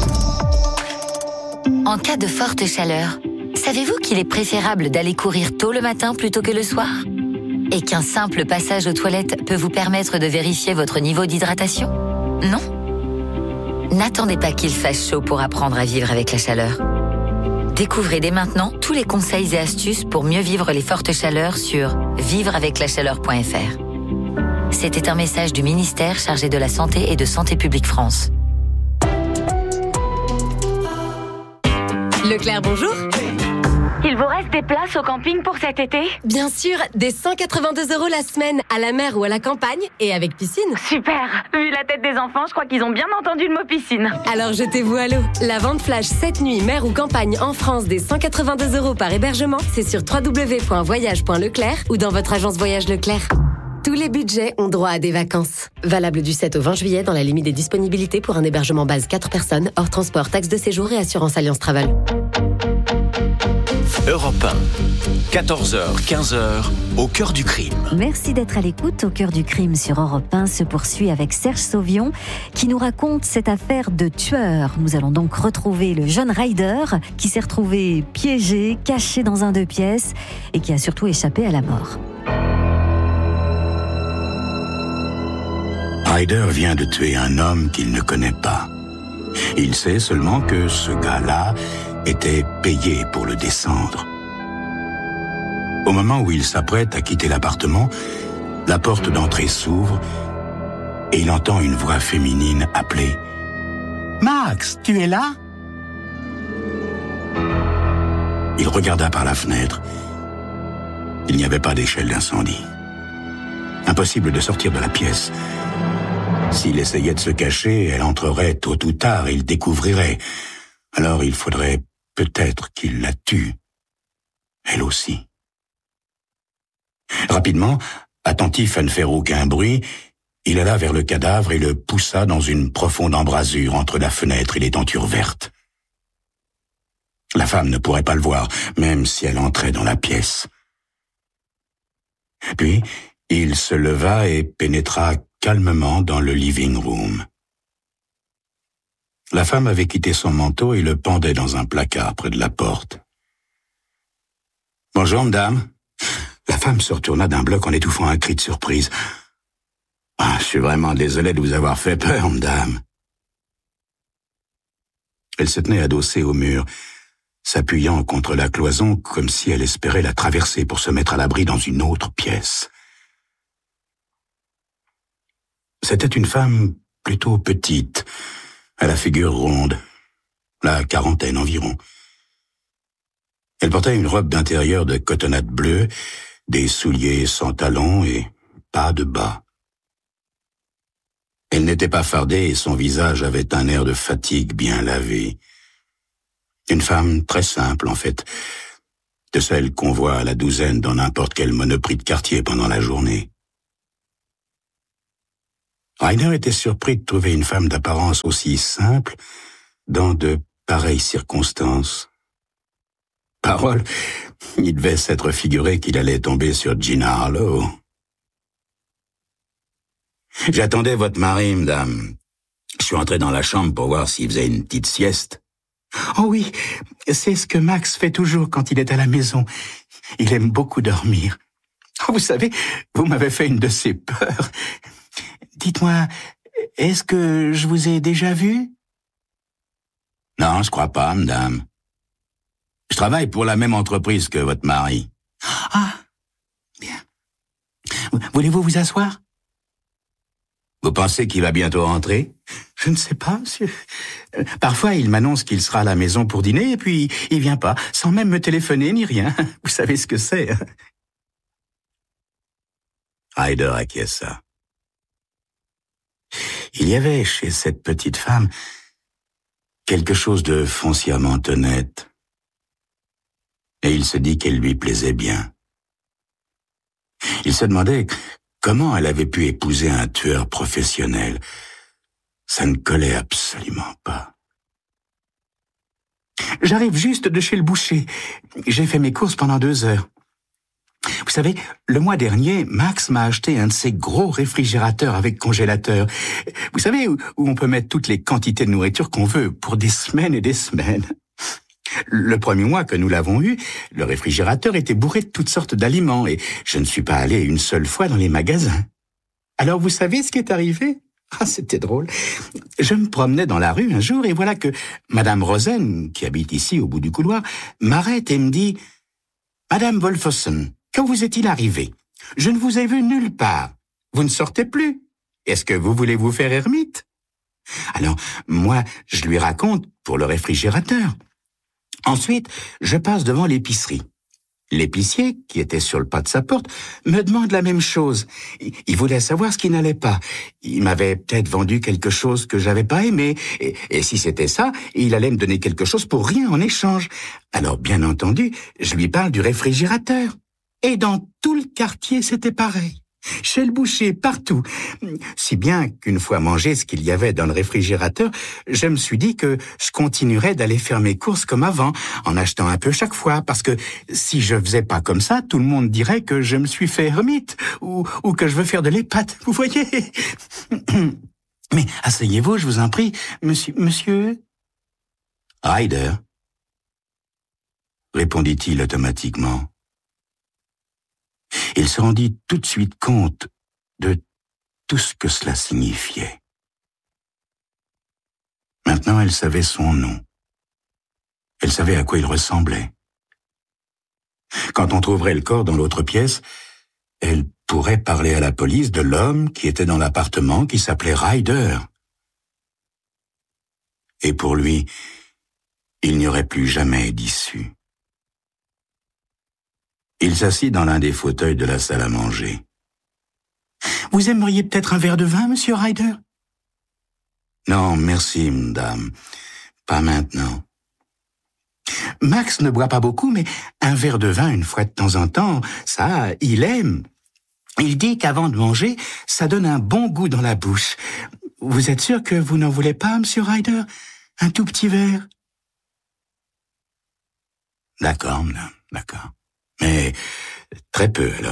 En cas de forte chaleur, savez-vous qu'il est préférable d'aller courir tôt le matin plutôt que le soir ? Et qu'un simple passage aux toilettes peut vous permettre de vérifier votre niveau d'hydratation ? Non ? N'attendez pas qu'il fasse chaud pour apprendre à vivre avec la chaleur. Découvrez dès maintenant tous les conseils et astuces pour mieux vivre les fortes chaleurs sur vivre avec la chaleur point f r. C'était un message du ministère chargé de la Santé et de Santé publique France. Leclerc, bonjour. Il vous reste des places au camping pour cet été ? Bien sûr, des cent quatre-vingt-deux euros la semaine, à la mer ou à la campagne, et avec piscine. Super. Vu la tête des enfants, je crois qu'ils ont bien entendu le mot piscine. Alors jetez-vous à l'eau. La vente flash cette nuit, mer ou campagne en France des cent quatre-vingt-deux euros par hébergement, c'est sur w w w point voyage point leclerc ou dans votre agence Voyage Leclerc. Tous les budgets ont droit à des vacances. Valable du sept au vingt juillet dans la limite des disponibilités pour un hébergement base quatre personnes, hors transport, taxe de séjour et assurance Alliance Travel. Europe un, quatorze heures, quinze heures, au cœur du crime. Merci d'être à l'écoute. Au cœur du crime sur Europe un se poursuit avec Serge Sauvion qui nous raconte cette affaire de tueur. Nous allons donc retrouver le jeune Ryder qui s'est retrouvé piégé, caché dans un deux pièces et qui a surtout échappé à la mort. Ryder vient de tuer un homme qu'il ne connaît pas. Il sait seulement que ce gars-là était payé pour le descendre. Au moment où il s'apprête à quitter l'appartement, la porte d'entrée s'ouvre et il entend une voix féminine appeler « Max, tu es là ?» Il regarda par la fenêtre. Il n'y avait pas d'échelle d'incendie. Impossible de sortir de la pièce. S'il essayait de se cacher, elle entrerait tôt ou tard et il découvrirait. Alors il faudrait peut-être qu'il la tue. Elle aussi. Rapidement, attentif à ne faire aucun bruit, il alla vers le cadavre et le poussa dans une profonde embrasure entre la fenêtre et les tentures vertes. La femme ne pourrait pas le voir, même si elle entrait dans la pièce. Puis, il se leva et pénétra calmement dans le living room. La femme avait quitté son manteau et le pendait dans un placard près de la porte. « Bonjour, madame. » La femme se retourna d'un bloc en étouffant un cri de surprise. « Ah, je suis vraiment désolé de vous avoir fait peur, madame. » Elle se tenait adossée au mur, s'appuyant contre la cloison comme si elle espérait la traverser pour se mettre à l'abri dans une autre pièce. C'était une femme plutôt petite, à la figure ronde, la quarantaine environ. Elle portait une robe d'intérieur de cotonnade bleue, des souliers sans talons et pas de bas. Elle n'était pas fardée et son visage avait un air de fatigue bien lavé. Une femme très simple, en fait, de celle qu'on voit à la douzaine dans n'importe quel monoprix de quartier pendant la journée. Ryder était surpris de trouver une femme d'apparence aussi simple dans de pareilles circonstances. Parole, il devait s'être figuré qu'il allait tomber sur Gina Harlow. « J'attendais votre mari, madame. Je suis entré dans la chambre pour voir s'il faisait une petite sieste. »« Oh oui, c'est ce que Max fait toujours quand il est à la maison. Il aime beaucoup dormir. Oh, vous savez, vous m'avez fait une de ces peurs. Dites-moi, est-ce que je vous ai déjà vu ?»« Non, je crois pas, madame. Je travaille pour la même entreprise que votre mari. »« Ah, bien. Voulez-vous vous asseoir ?» Vous pensez qu'il va bientôt rentrer ? Je ne sais pas, monsieur. Parfois, il m'annonce qu'il sera à la maison pour dîner, et puis il vient pas, sans même me téléphoner ni rien. Vous savez ce que c'est. Ryder acquiesça. Il y avait chez cette petite femme quelque chose de foncièrement honnête, et il se dit qu'elle lui plaisait bien. Il se demandait comment elle avait pu épouser un tueur professionnel. Ça ne collait absolument pas. J'arrive juste de chez le boucher. J'ai fait mes courses pendant deux heures. Vous savez, le mois dernier, Max m'a acheté un de ces gros réfrigérateurs avec congélateur. Vous savez, où, où on peut mettre toutes les quantités de nourriture qu'on veut pour des semaines et des semaines. Le premier mois que nous l'avons eu, le réfrigérateur était bourré de toutes sortes d'aliments et je ne suis pas allé une seule fois dans les magasins. Alors vous savez ce qui est arrivé ? Ah, c'était drôle. Je me promenais dans la rue un jour et voilà que Madame Rosen, qui habite ici au bout du couloir, m'arrête et me dit « Madame Wolferson, quand vous est-il arrivé ? Je ne vous ai vu nulle part. Vous ne sortez plus. Est-ce que vous voulez vous faire ermite ?» Alors, moi, je lui raconte pour le réfrigérateur. Ensuite, je passe devant l'épicerie. L'épicier, qui était sur le pas de sa porte, me demande la même chose. Il voulait savoir ce qui n'allait pas. Il m'avait peut-être vendu quelque chose que j'avais pas aimé, et, et si c'était ça, il allait me donner quelque chose pour rien en échange. Alors, bien entendu, je lui parle du réfrigérateur. Et dans tout le quartier, c'était pareil. Chez le boucher, partout. Si bien qu'une fois mangé ce qu'il y avait dans le réfrigérateur, je me suis dit que je continuerais d'aller faire mes courses comme avant, en achetant un peu chaque fois, parce que si je faisais pas comme ça, tout le monde dirait que je me suis fait ermite, ou, ou que je veux faire de l'épate, vous voyez. Mais asseyez-vous, je vous en prie, monsieur... monsieur... Ryder, répondit-il automatiquement. Il se rendit tout de suite compte de tout ce que cela signifiait. Maintenant, elle savait son nom. Elle savait à quoi il ressemblait. Quand on trouverait le corps dans l'autre pièce, elle pourrait parler à la police de l'homme qui était dans l'appartement qui s'appelait Ryder. Et pour lui, il n'y aurait plus jamais d'issue. Il s'assit dans l'un des fauteuils de la salle à manger. « Vous aimeriez peut-être un verre de vin, monsieur Ryder ?»« Non, merci, madame. Pas maintenant. »« Max ne boit pas beaucoup, mais un verre de vin une fois de temps en temps, ça, il aime. Il dit qu'avant de manger, ça donne un bon goût dans la bouche. Vous êtes sûr que vous n'en voulez pas, monsieur Ryder? Un tout petit verre ?»« D'accord, madame, d'accord. Mais très peu, alors. »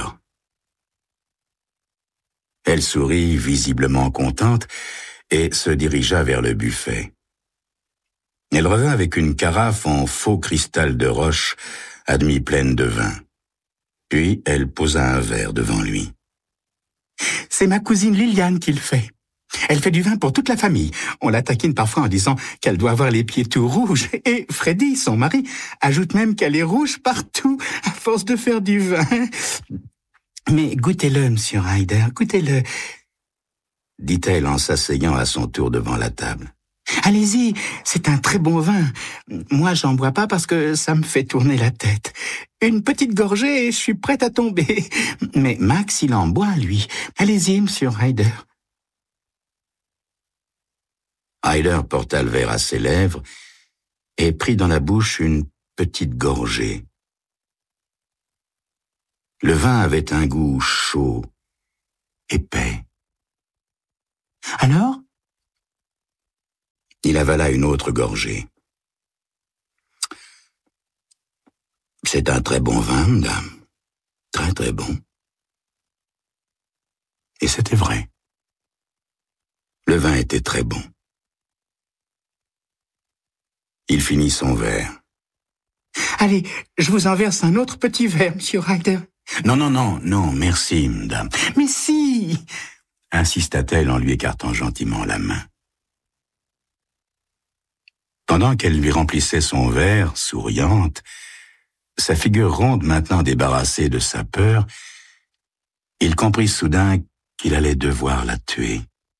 Elle sourit, visiblement contente, et se dirigea vers le buffet. Elle revint avec une carafe en faux cristal de roche, à demi pleine de vin. Puis elle posa un verre devant lui. « C'est ma cousine Liliane qui le fait. Elle fait du vin pour toute la famille. On la taquine parfois en disant qu'elle doit avoir les pieds tout rouges. Et Freddy, son mari, ajoute même qu'elle est rouge partout à force de faire du vin. Mais goûtez-le, monsieur Ryder, goûtez-le, dit-elle en s'asseyant à son tour devant la table. Allez-y, c'est un très bon vin. Moi, j'en bois pas parce que ça me fait tourner la tête. Une petite gorgée et je suis prête à tomber. Mais Max, il en boit, lui. Allez-y, monsieur Ryder. Ryder porta le verre à ses lèvres et prit dans la bouche une petite gorgée. Le vin avait un goût chaud, épais. Alors? Il avala une autre gorgée. C'est un très bon vin, madame. Très, très bon. Et c'était vrai. Le vin était très bon. Il finit son verre. Allez, je vous en verse un autre petit verre, monsieur Ryder. Non, non, non, non, merci, madame. Mais si, insista-t-elle en lui écartant gentiment la main. Pendant qu'elle lui remplissait son verre, souriante, sa figure ronde maintenant débarrassée de sa peur, il comprit soudain qu'il allait devoir la tuer.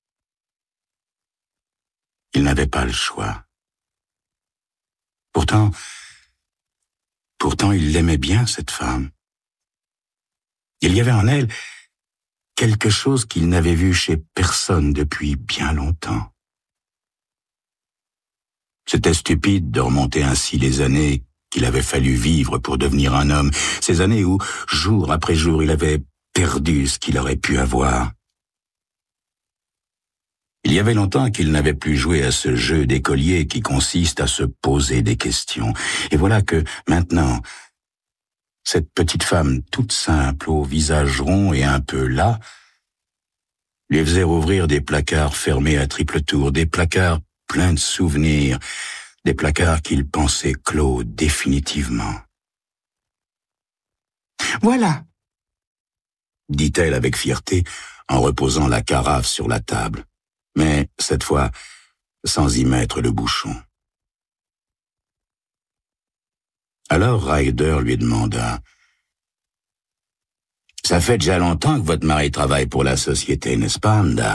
Il n'avait pas le choix. Pourtant, pourtant il l'aimait bien, cette femme. Il y avait en elle quelque chose qu'il n'avait vu chez personne depuis bien longtemps. C'était stupide de remonter ainsi les années qu'il avait fallu vivre pour devenir un homme, ces années où, jour après jour, il avait perdu ce qu'il aurait pu avoir. Il y avait longtemps qu'il n'avait plus joué à ce jeu d'écolier qui consiste à se poser des questions. Et voilà que, maintenant, cette petite femme toute simple, au visage rond et un peu las, lui faisait rouvrir des placards fermés à triple tour, des placards pleins de souvenirs, des placards qu'il pensait clos définitivement. « Voilà !» dit-elle avec fierté en reposant la carafe sur la table, mais cette fois sans y mettre le bouchon. Alors Ryder lui demanda « Ça fait déjà longtemps que votre mari travaille pour la société, n'est-ce pas, madame ?»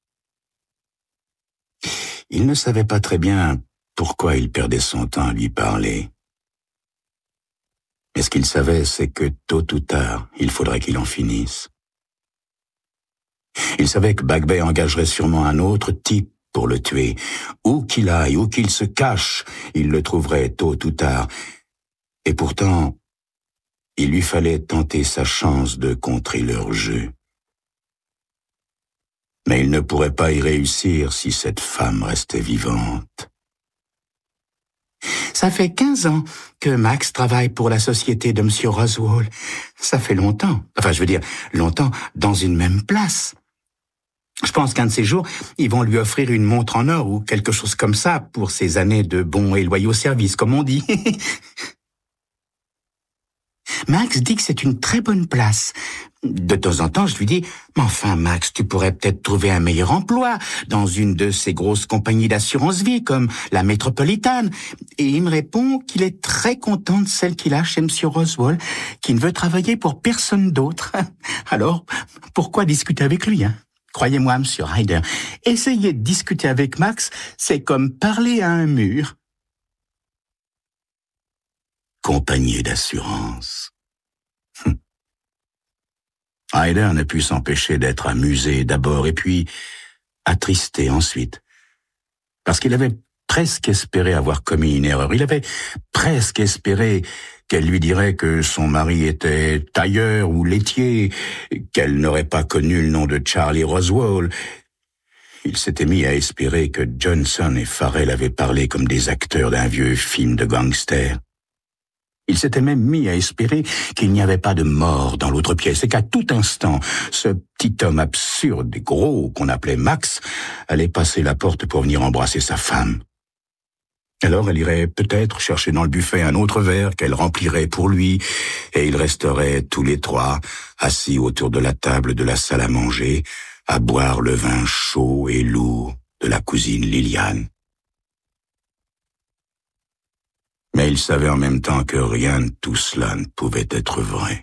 Il ne savait pas très bien pourquoi il perdait son temps à lui parler. Mais ce qu'il savait, c'est que tôt ou tard, il faudrait qu'il en finisse. Il savait que Bagbey engagerait sûrement un autre type pour le tuer. Où qu'il aille, où qu'il se cache, il le trouverait tôt ou tard. Et pourtant, il lui fallait tenter sa chance de contrer leur jeu. Mais il ne pourrait pas y réussir si cette femme restait vivante. « Ça fait quinze ans que Max travaille pour la société de monsieur Roswell. Ça fait longtemps, enfin je veux dire, longtemps dans une même place. Je pense qu'un de ces jours, ils vont lui offrir une montre en or ou quelque chose comme ça pour ses années de bons et loyaux services, comme on dit. » Max dit que c'est une très bonne place. De temps en temps, je lui dis « Mais enfin, Max, tu pourrais peut-être trouver un meilleur emploi dans une de ces grosses compagnies d'assurance-vie comme la Métropolitane. » Et il me répond qu'il est très content de celle qu'il a chez monsieur Roswell, qu'il ne veut travailler pour personne d'autre. Alors, pourquoi discuter avec lui, hein? Croyez-moi, monsieur Ryder, essayer de discuter avec Max, c'est comme parler à un mur. Compagnie d'assurance. Ryder ne put s'empêcher d'être amusé d'abord et puis attristé ensuite, parce qu'il avait presque espéré avoir commis une erreur. Il avait presque espéré qu'elle lui dirait que son mari était tailleur ou laitier, qu'elle n'aurait pas connu le nom de Charlie Roswell. Il s'était mis à espérer que Johnson et Farrell avaient parlé comme des acteurs d'un vieux film de gangster. Il s'était même mis à espérer qu'il n'y avait pas de mort dans l'autre pièce et qu'à tout instant, ce petit homme absurde et gros qu'on appelait Max allait passer la porte pour venir embrasser sa femme. Alors elle irait peut-être chercher dans le buffet un autre verre qu'elle remplirait pour lui et ils resteraient tous les trois assis autour de la table de la salle à manger à boire le vin chaud et lourd de la cousine Liliane. Mais il savait en même temps que rien de tout cela ne pouvait être vrai.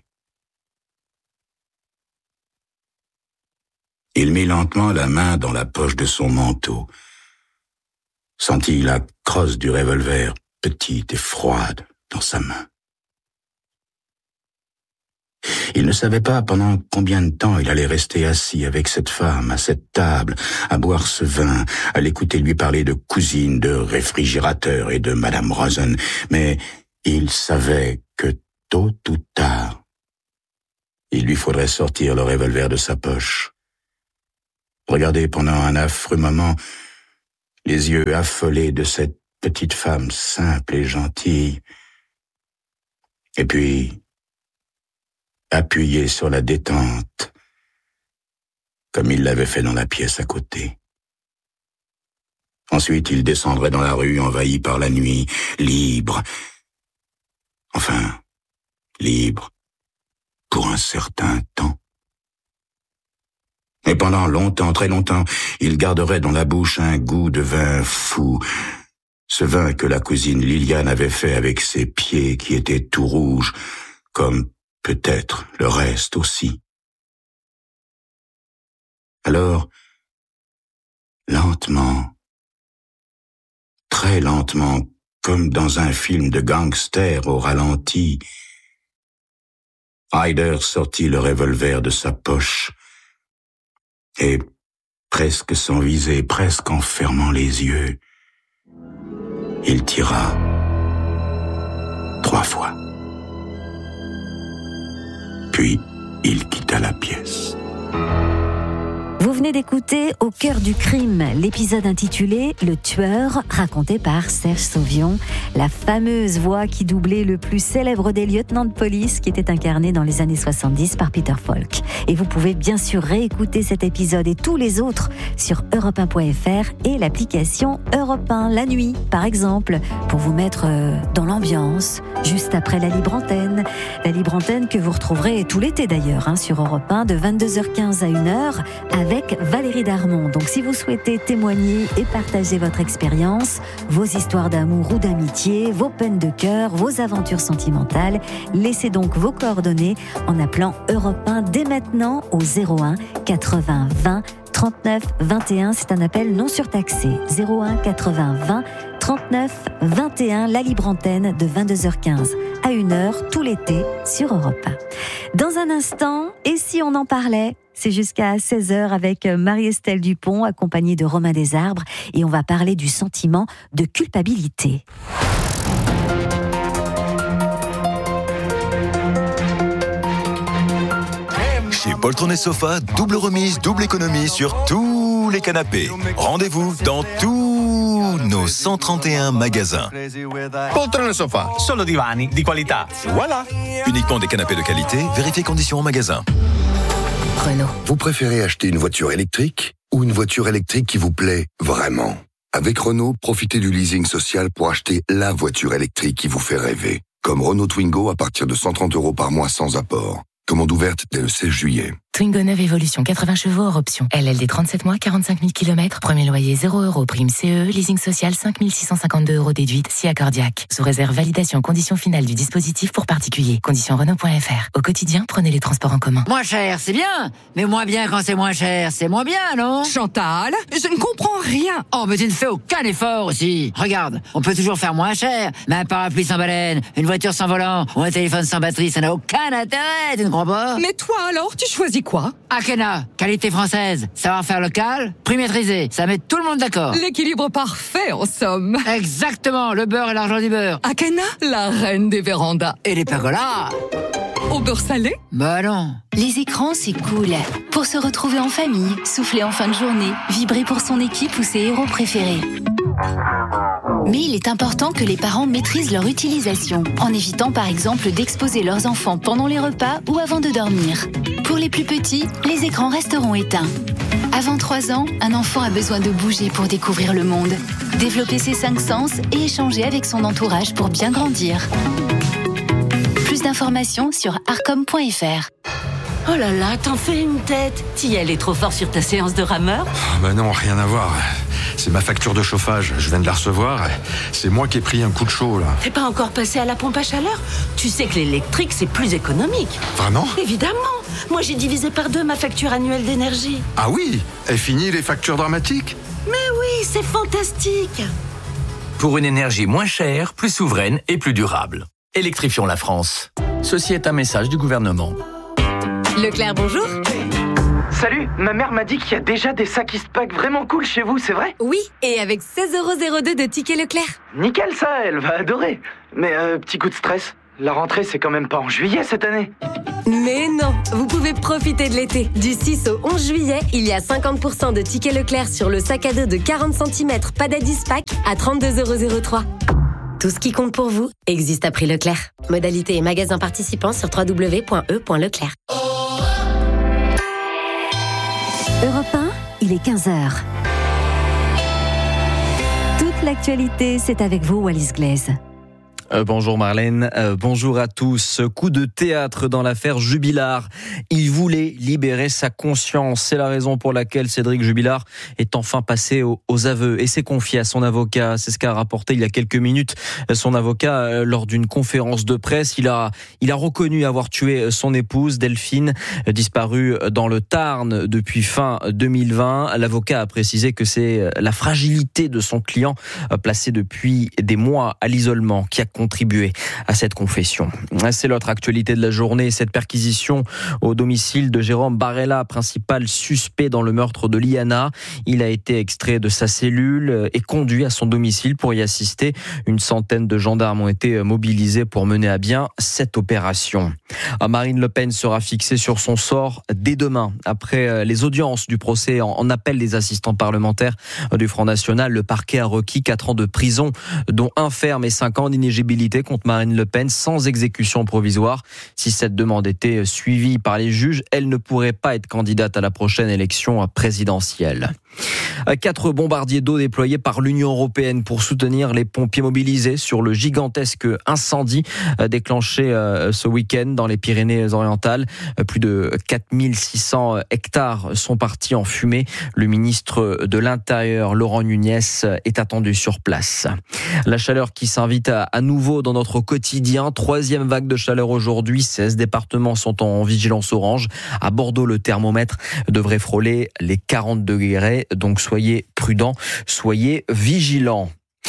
Il mit lentement la main dans la poche de son manteau, sentit la crosse du revolver petite et froide dans sa main. Il ne savait pas pendant combien de temps il allait rester assis avec cette femme, à cette table, à boire ce vin, à l'écouter lui parler de cousine, de réfrigérateur et de Madame Rosen. Mais il savait que tôt ou tard, il lui faudrait sortir le revolver de sa poche. Regarder pendant un affreux moment les yeux affolés de cette petite femme simple et gentille, et puis appuyer sur la détente, comme il l'avait fait dans la pièce à côté. Ensuite, il descendrait dans la rue envahi par la nuit, libre. Enfin, libre pour un certain temps. Et pendant longtemps, très longtemps, il garderait dans la bouche un goût de vin fou. Ce vin que la cousine Liliane avait fait avec ses pieds qui étaient tout rouges, comme peut-être le reste aussi. Alors, lentement, très lentement, comme dans un film de gangster au ralenti, Ryder sortit le revolver de sa poche et, presque sans viser, presque en fermant les yeux, il tira trois fois. Puis, il quitta la pièce. Vous venez d'écouter Au cœur du crime, l'épisode intitulé Le tueur, raconté par Serge Sauvion, la fameuse voix qui doublait le plus célèbre des lieutenants de police qui était incarné dans les années soixante-dix par Peter Falk. Et vous pouvez bien sûr réécouter cet épisode et tous les autres sur europe un point f r et l'application Europe un la nuit, par exemple, pour vous mettre dans l'ambiance, juste après la libre antenne. La libre antenne que vous retrouverez tout l'été d'ailleurs, hein, sur Europe un de vingt-deux heures quinze à une heure, avec Valérie Darmon. Donc si vous souhaitez témoigner et partager votre expérience, vos histoires d'amour ou d'amitié, vos peines de cœur, vos aventures sentimentales, laissez donc vos coordonnées en appelant Europe un dès maintenant au zéro un quatre-vingts vingt trente-neuf vingt et un. C'est un appel non surtaxé. zéro un quatre-vingts vingt trente-neuf vingt et un, la libre antenne de vingt-deux heures quinze à une heure tout l'été sur Europe un. Dans un instant, et si on en parlait, c'est jusqu'à seize heures avec Marie-Estelle Dupont, accompagnée de Romain Desarbres, et on va parler du sentiment de culpabilité. Chez Poltron et Sofa, double remise, double économie sur tous les canapés. Rendez-vous dans tous nos cent trente et un magasins. Poltron e Sofa, solo divani di qualità. Voilà. Uniquement des canapés de qualité, vérifiez conditions en magasin. Renault. Vous préférez acheter une voiture électrique ou une voiture électrique qui vous plaît vraiment? Avec Renault, profitez du leasing social pour acheter la voiture électrique qui vous fait rêver. Comme Renault Twingo à partir de cent trente euros par mois sans apport. Commande ouverte dès le seize juillet. Twingo neuve Evolution, quatre-vingts chevaux hors option. L L D trente-sept mois, quarante-cinq mille kilomètres. Premier loyer zéro euros. Prime C E, leasing social cinq mille six cent cinquante-deux euros déduite, si accordiaque. Sous réserve validation conditions finales du dispositif pour particulier. Conditions Renault point F R. Au quotidien, prenez les transports en commun. Moins cher, c'est bien. Mais moins bien quand c'est moins cher, c'est moins bien, non? Chantal, je ne comprends rien. Oh, mais tu ne fais aucun effort aussi. Regarde, on peut toujours faire moins cher. Mais un parapluie sans baleine, une voiture sans volant ou un téléphone sans batterie, ça n'a aucun intérêt, tu ne crois pas? Mais toi alors, tu choisis quoi? Akena, qualité française, savoir-faire local, prix maîtrisé, ça met tout le monde d'accord. L'équilibre parfait en somme. Exactement, le beurre et l'argent du beurre. Akena, la reine des vérandas. Et les pergolas. Au beurre salé? Bah non. Les écrans, c'est cool. Pour se retrouver en famille, souffler en fin de journée, vibrer pour son équipe ou ses héros préférés. Mais il est important que les parents maîtrisent leur utilisation, en évitant par exemple d'exposer leurs enfants pendant les repas ou avant de dormir. Pour les plus petits, les écrans resteront éteints. Avant trois ans, un enfant a besoin de bouger pour découvrir le monde, développer ses cinq sens et échanger avec son entourage pour bien grandir. Plus d'informations sur arcom point f r. Oh là là, t'en fais une tête. T'y es allé trop fort sur ta séance de rameur? Oh bah non, rien à voir. C'est ma facture de chauffage, je viens de la recevoir. C'est moi qui ai pris un coup de chaud, là. T'es pas encore passé à la pompe à chaleur? Tu sais que l'électrique, c'est plus économique. Vraiment? Évidemment. Moi, j'ai divisé par deux ma facture annuelle d'énergie. Ah oui? Et fini les factures dramatiques? Mais oui, c'est fantastique. Pour une énergie moins chère, plus souveraine et plus durable. Électrifions la France. Ceci est un message du gouvernement. Leclerc, bonjour. Salut, ma mère m'a dit qu'il y a déjà des sacs Eastpak vraiment cool chez vous, c'est vrai? Oui, et avec seize euros zéro deux de tickets Leclerc. Nickel ça, elle va adorer. Mais euh, petit coup de stress, la rentrée c'est quand même pas en juillet cette année. Mais non, vous pouvez profiter de l'été. Du six au onze juillet, il y a cinquante pour cent de tickets Leclerc sur le sac à dos de quarante centimètres Padad Eastpak à trente-deux euros zéro trois. Tout ce qui compte pour vous existe à prix Leclerc. Modalité et magasins participants sur w w w point e point leclerc. Europe un, il est quinze heures. Toute l'actualité, c'est avec vous, Wallis Glaise. Euh, bonjour Marlène, euh, bonjour à tous. Coup de théâtre dans l'affaire Jubilard. Il voulait libérer sa conscience. C'est la raison pour laquelle Cédric Jubilard est enfin passé aux, aux aveux et s'est confié à son avocat. C'est ce qu'a rapporté il y a quelques minutes son avocat euh, lors d'une conférence de presse. Il a, il a reconnu avoir tué son épouse Delphine, euh, disparue dans le Tarn depuis fin deux mille vingt. L'avocat a précisé que c'est la fragilité de son client, euh, placé depuis des mois à l'isolement, qui a contribué à cette confession. C'est l'autre actualité de la journée, cette perquisition au domicile de Jérôme Barella, principal suspect dans le meurtre de Liana. Il a été extrait de sa cellule et conduit à son domicile pour y assister. Une centaine de gendarmes ont été mobilisés pour mener à bien cette opération. Marine Le Pen sera fixée sur son sort dès demain. Après les audiences du procès en appel des assistants parlementaires du Front National, le parquet a requis quatre ans de prison, dont un ferme et cinq ans d'inéligibilité contre Marine Le Pen sans exécution provisoire. Si cette demande était suivie par les juges, elle ne pourrait pas être candidate à la prochaine élection présidentielle. Quatre bombardiers d'eau déployés par l'Union européenne pour soutenir les pompiers mobilisés sur le gigantesque incendie déclenché ce week-end dans les Pyrénées-Orientales. Plus de quatre mille six cents hectares sont partis en fumée. Le ministre de l'Intérieur, Laurent Nunez, est attendu sur place. La chaleur qui s'invite à, à nouveau dans notre quotidien. Troisième vague de chaleur aujourd'hui. seize départements sont en vigilance orange. À Bordeaux, le thermomètre devrait frôler les quarante degrés. Donc soyez prudents, soyez vigilants.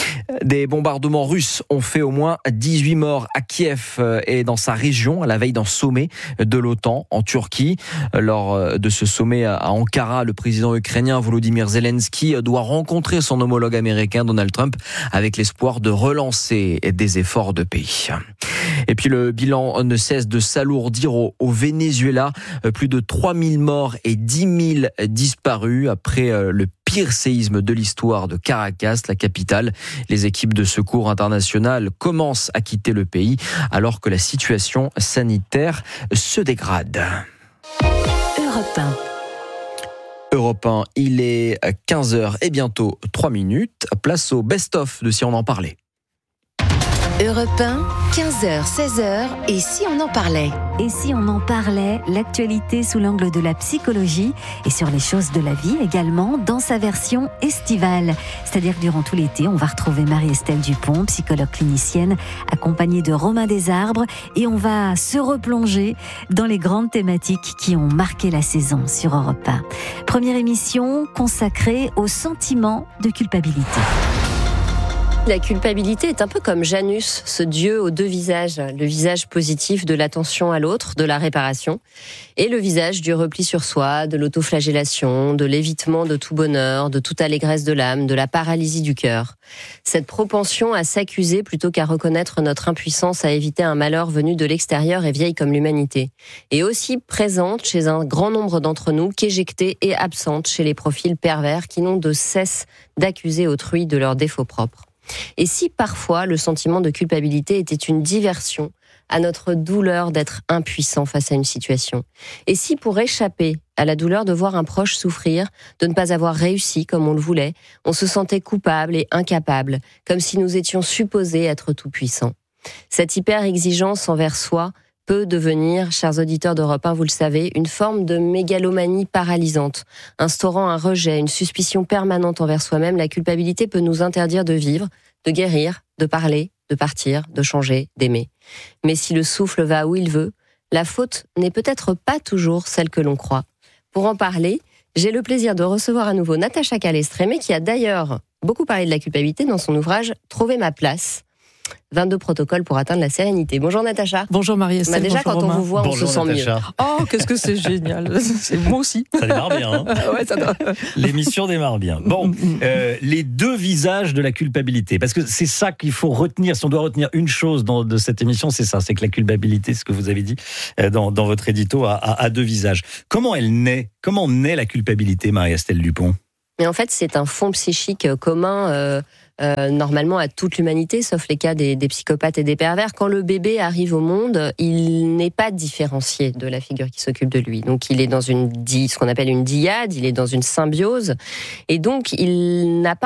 Des bombardements russes ont fait au moins dix-huit morts à Kiev et dans sa région à la veille d'un sommet de l'OTAN en Turquie. Lors de ce sommet à Ankara, le président ukrainien Volodymyr Zelensky doit rencontrer son homologue américain Donald Trump avec l'espoir de relancer des efforts de paix. Et puis le bilan ne cesse de s'alourdir au, au Venezuela. Plus de trois mille morts et dix mille disparus après le pire séisme de l'histoire de Caracas, la capitale. Les équipes de secours internationales commencent à quitter le pays alors que la situation sanitaire se dégrade. Europe un. Europe un, il est quinze heures et bientôt trois minutes. Place au best-of de Si on en parlait. Europe un, quinze heures, seize heures, et si on en parlait? Et si on en parlait, l'actualité sous l'angle de la psychologie et sur les choses de la vie également dans sa version estivale. C'est-à-dire que durant tout l'été, on va retrouver Marie-Estelle Dupont, psychologue clinicienne, accompagnée de Romain Desarbres, et on va se replonger dans les grandes thématiques qui ont marqué la saison sur Europe un. Première émission consacrée au sentiment de culpabilité. La culpabilité est un peu comme Janus, ce dieu aux deux visages, le visage positif de l'attention à l'autre, de la réparation, et le visage du repli sur soi, de l'autoflagellation, de l'évitement de tout bonheur, de toute allégresse de l'âme, de la paralysie du cœur. Cette propension à s'accuser plutôt qu'à reconnaître notre impuissance à éviter un malheur venu de l'extérieur est vieille comme l'humanité, et aussi présente chez un grand nombre d'entre nous qu'éjectée et absente chez les profils pervers qui n'ont de cesse d'accuser autrui de leurs défauts propres. Et si parfois le sentiment de culpabilité était une diversion à notre douleur d'être impuissant face à une situation? Et si pour échapper à la douleur de voir un proche souffrir, de ne pas avoir réussi comme on le voulait, on se sentait coupable et incapable, comme si nous étions supposés être tout-puissants? Cette hyper-exigence envers soi peut devenir, chers auditeurs d'Europe un, vous le savez, une forme de mégalomanie paralysante. Instaurant un rejet, une suspicion permanente envers soi-même, la culpabilité peut nous interdire de vivre, de guérir, de parler, de partir, de changer, d'aimer. Mais si le souffle va où il veut, la faute n'est peut-être pas toujours celle que l'on croit. Pour en parler, j'ai le plaisir de recevoir à nouveau Natacha Calestrémé, qui a d'ailleurs beaucoup parlé de la culpabilité dans son ouvrage « Trouver ma place ». vingt-deux protocoles pour atteindre la sérénité. Bonjour Natacha. Bonjour Marie-Estelle. Bah déjà, bonjour quand Romain. on vous voit, bonjour on se sent Natacha. mieux. Oh, qu'est-ce que c'est génial. C'est moi aussi. Ça démarre bien. Hein ouais, ça doit... L'émission démarre bien. Bon, euh, les deux visages de la culpabilité. Parce que c'est ça qu'il faut retenir. Si on doit retenir une chose dans, de cette émission, c'est ça. C'est que la culpabilité, ce que vous avez dit euh, dans, dans votre édito, a, a, a deux visages. Comment elle naît Comment naît la culpabilité, Marie-Estelle Dupont ? Mais en fait, c'est un fond psychique commun euh, euh, normalement à toute l'humanité, sauf les cas des, des psychopathes et des pervers. Quand le bébé arrive au monde, il n'est pas différencié de la figure qui s'occupe de lui. Donc, il est dans une, ce qu'on appelle une dyade, il est dans une symbiose, et donc il n'a pas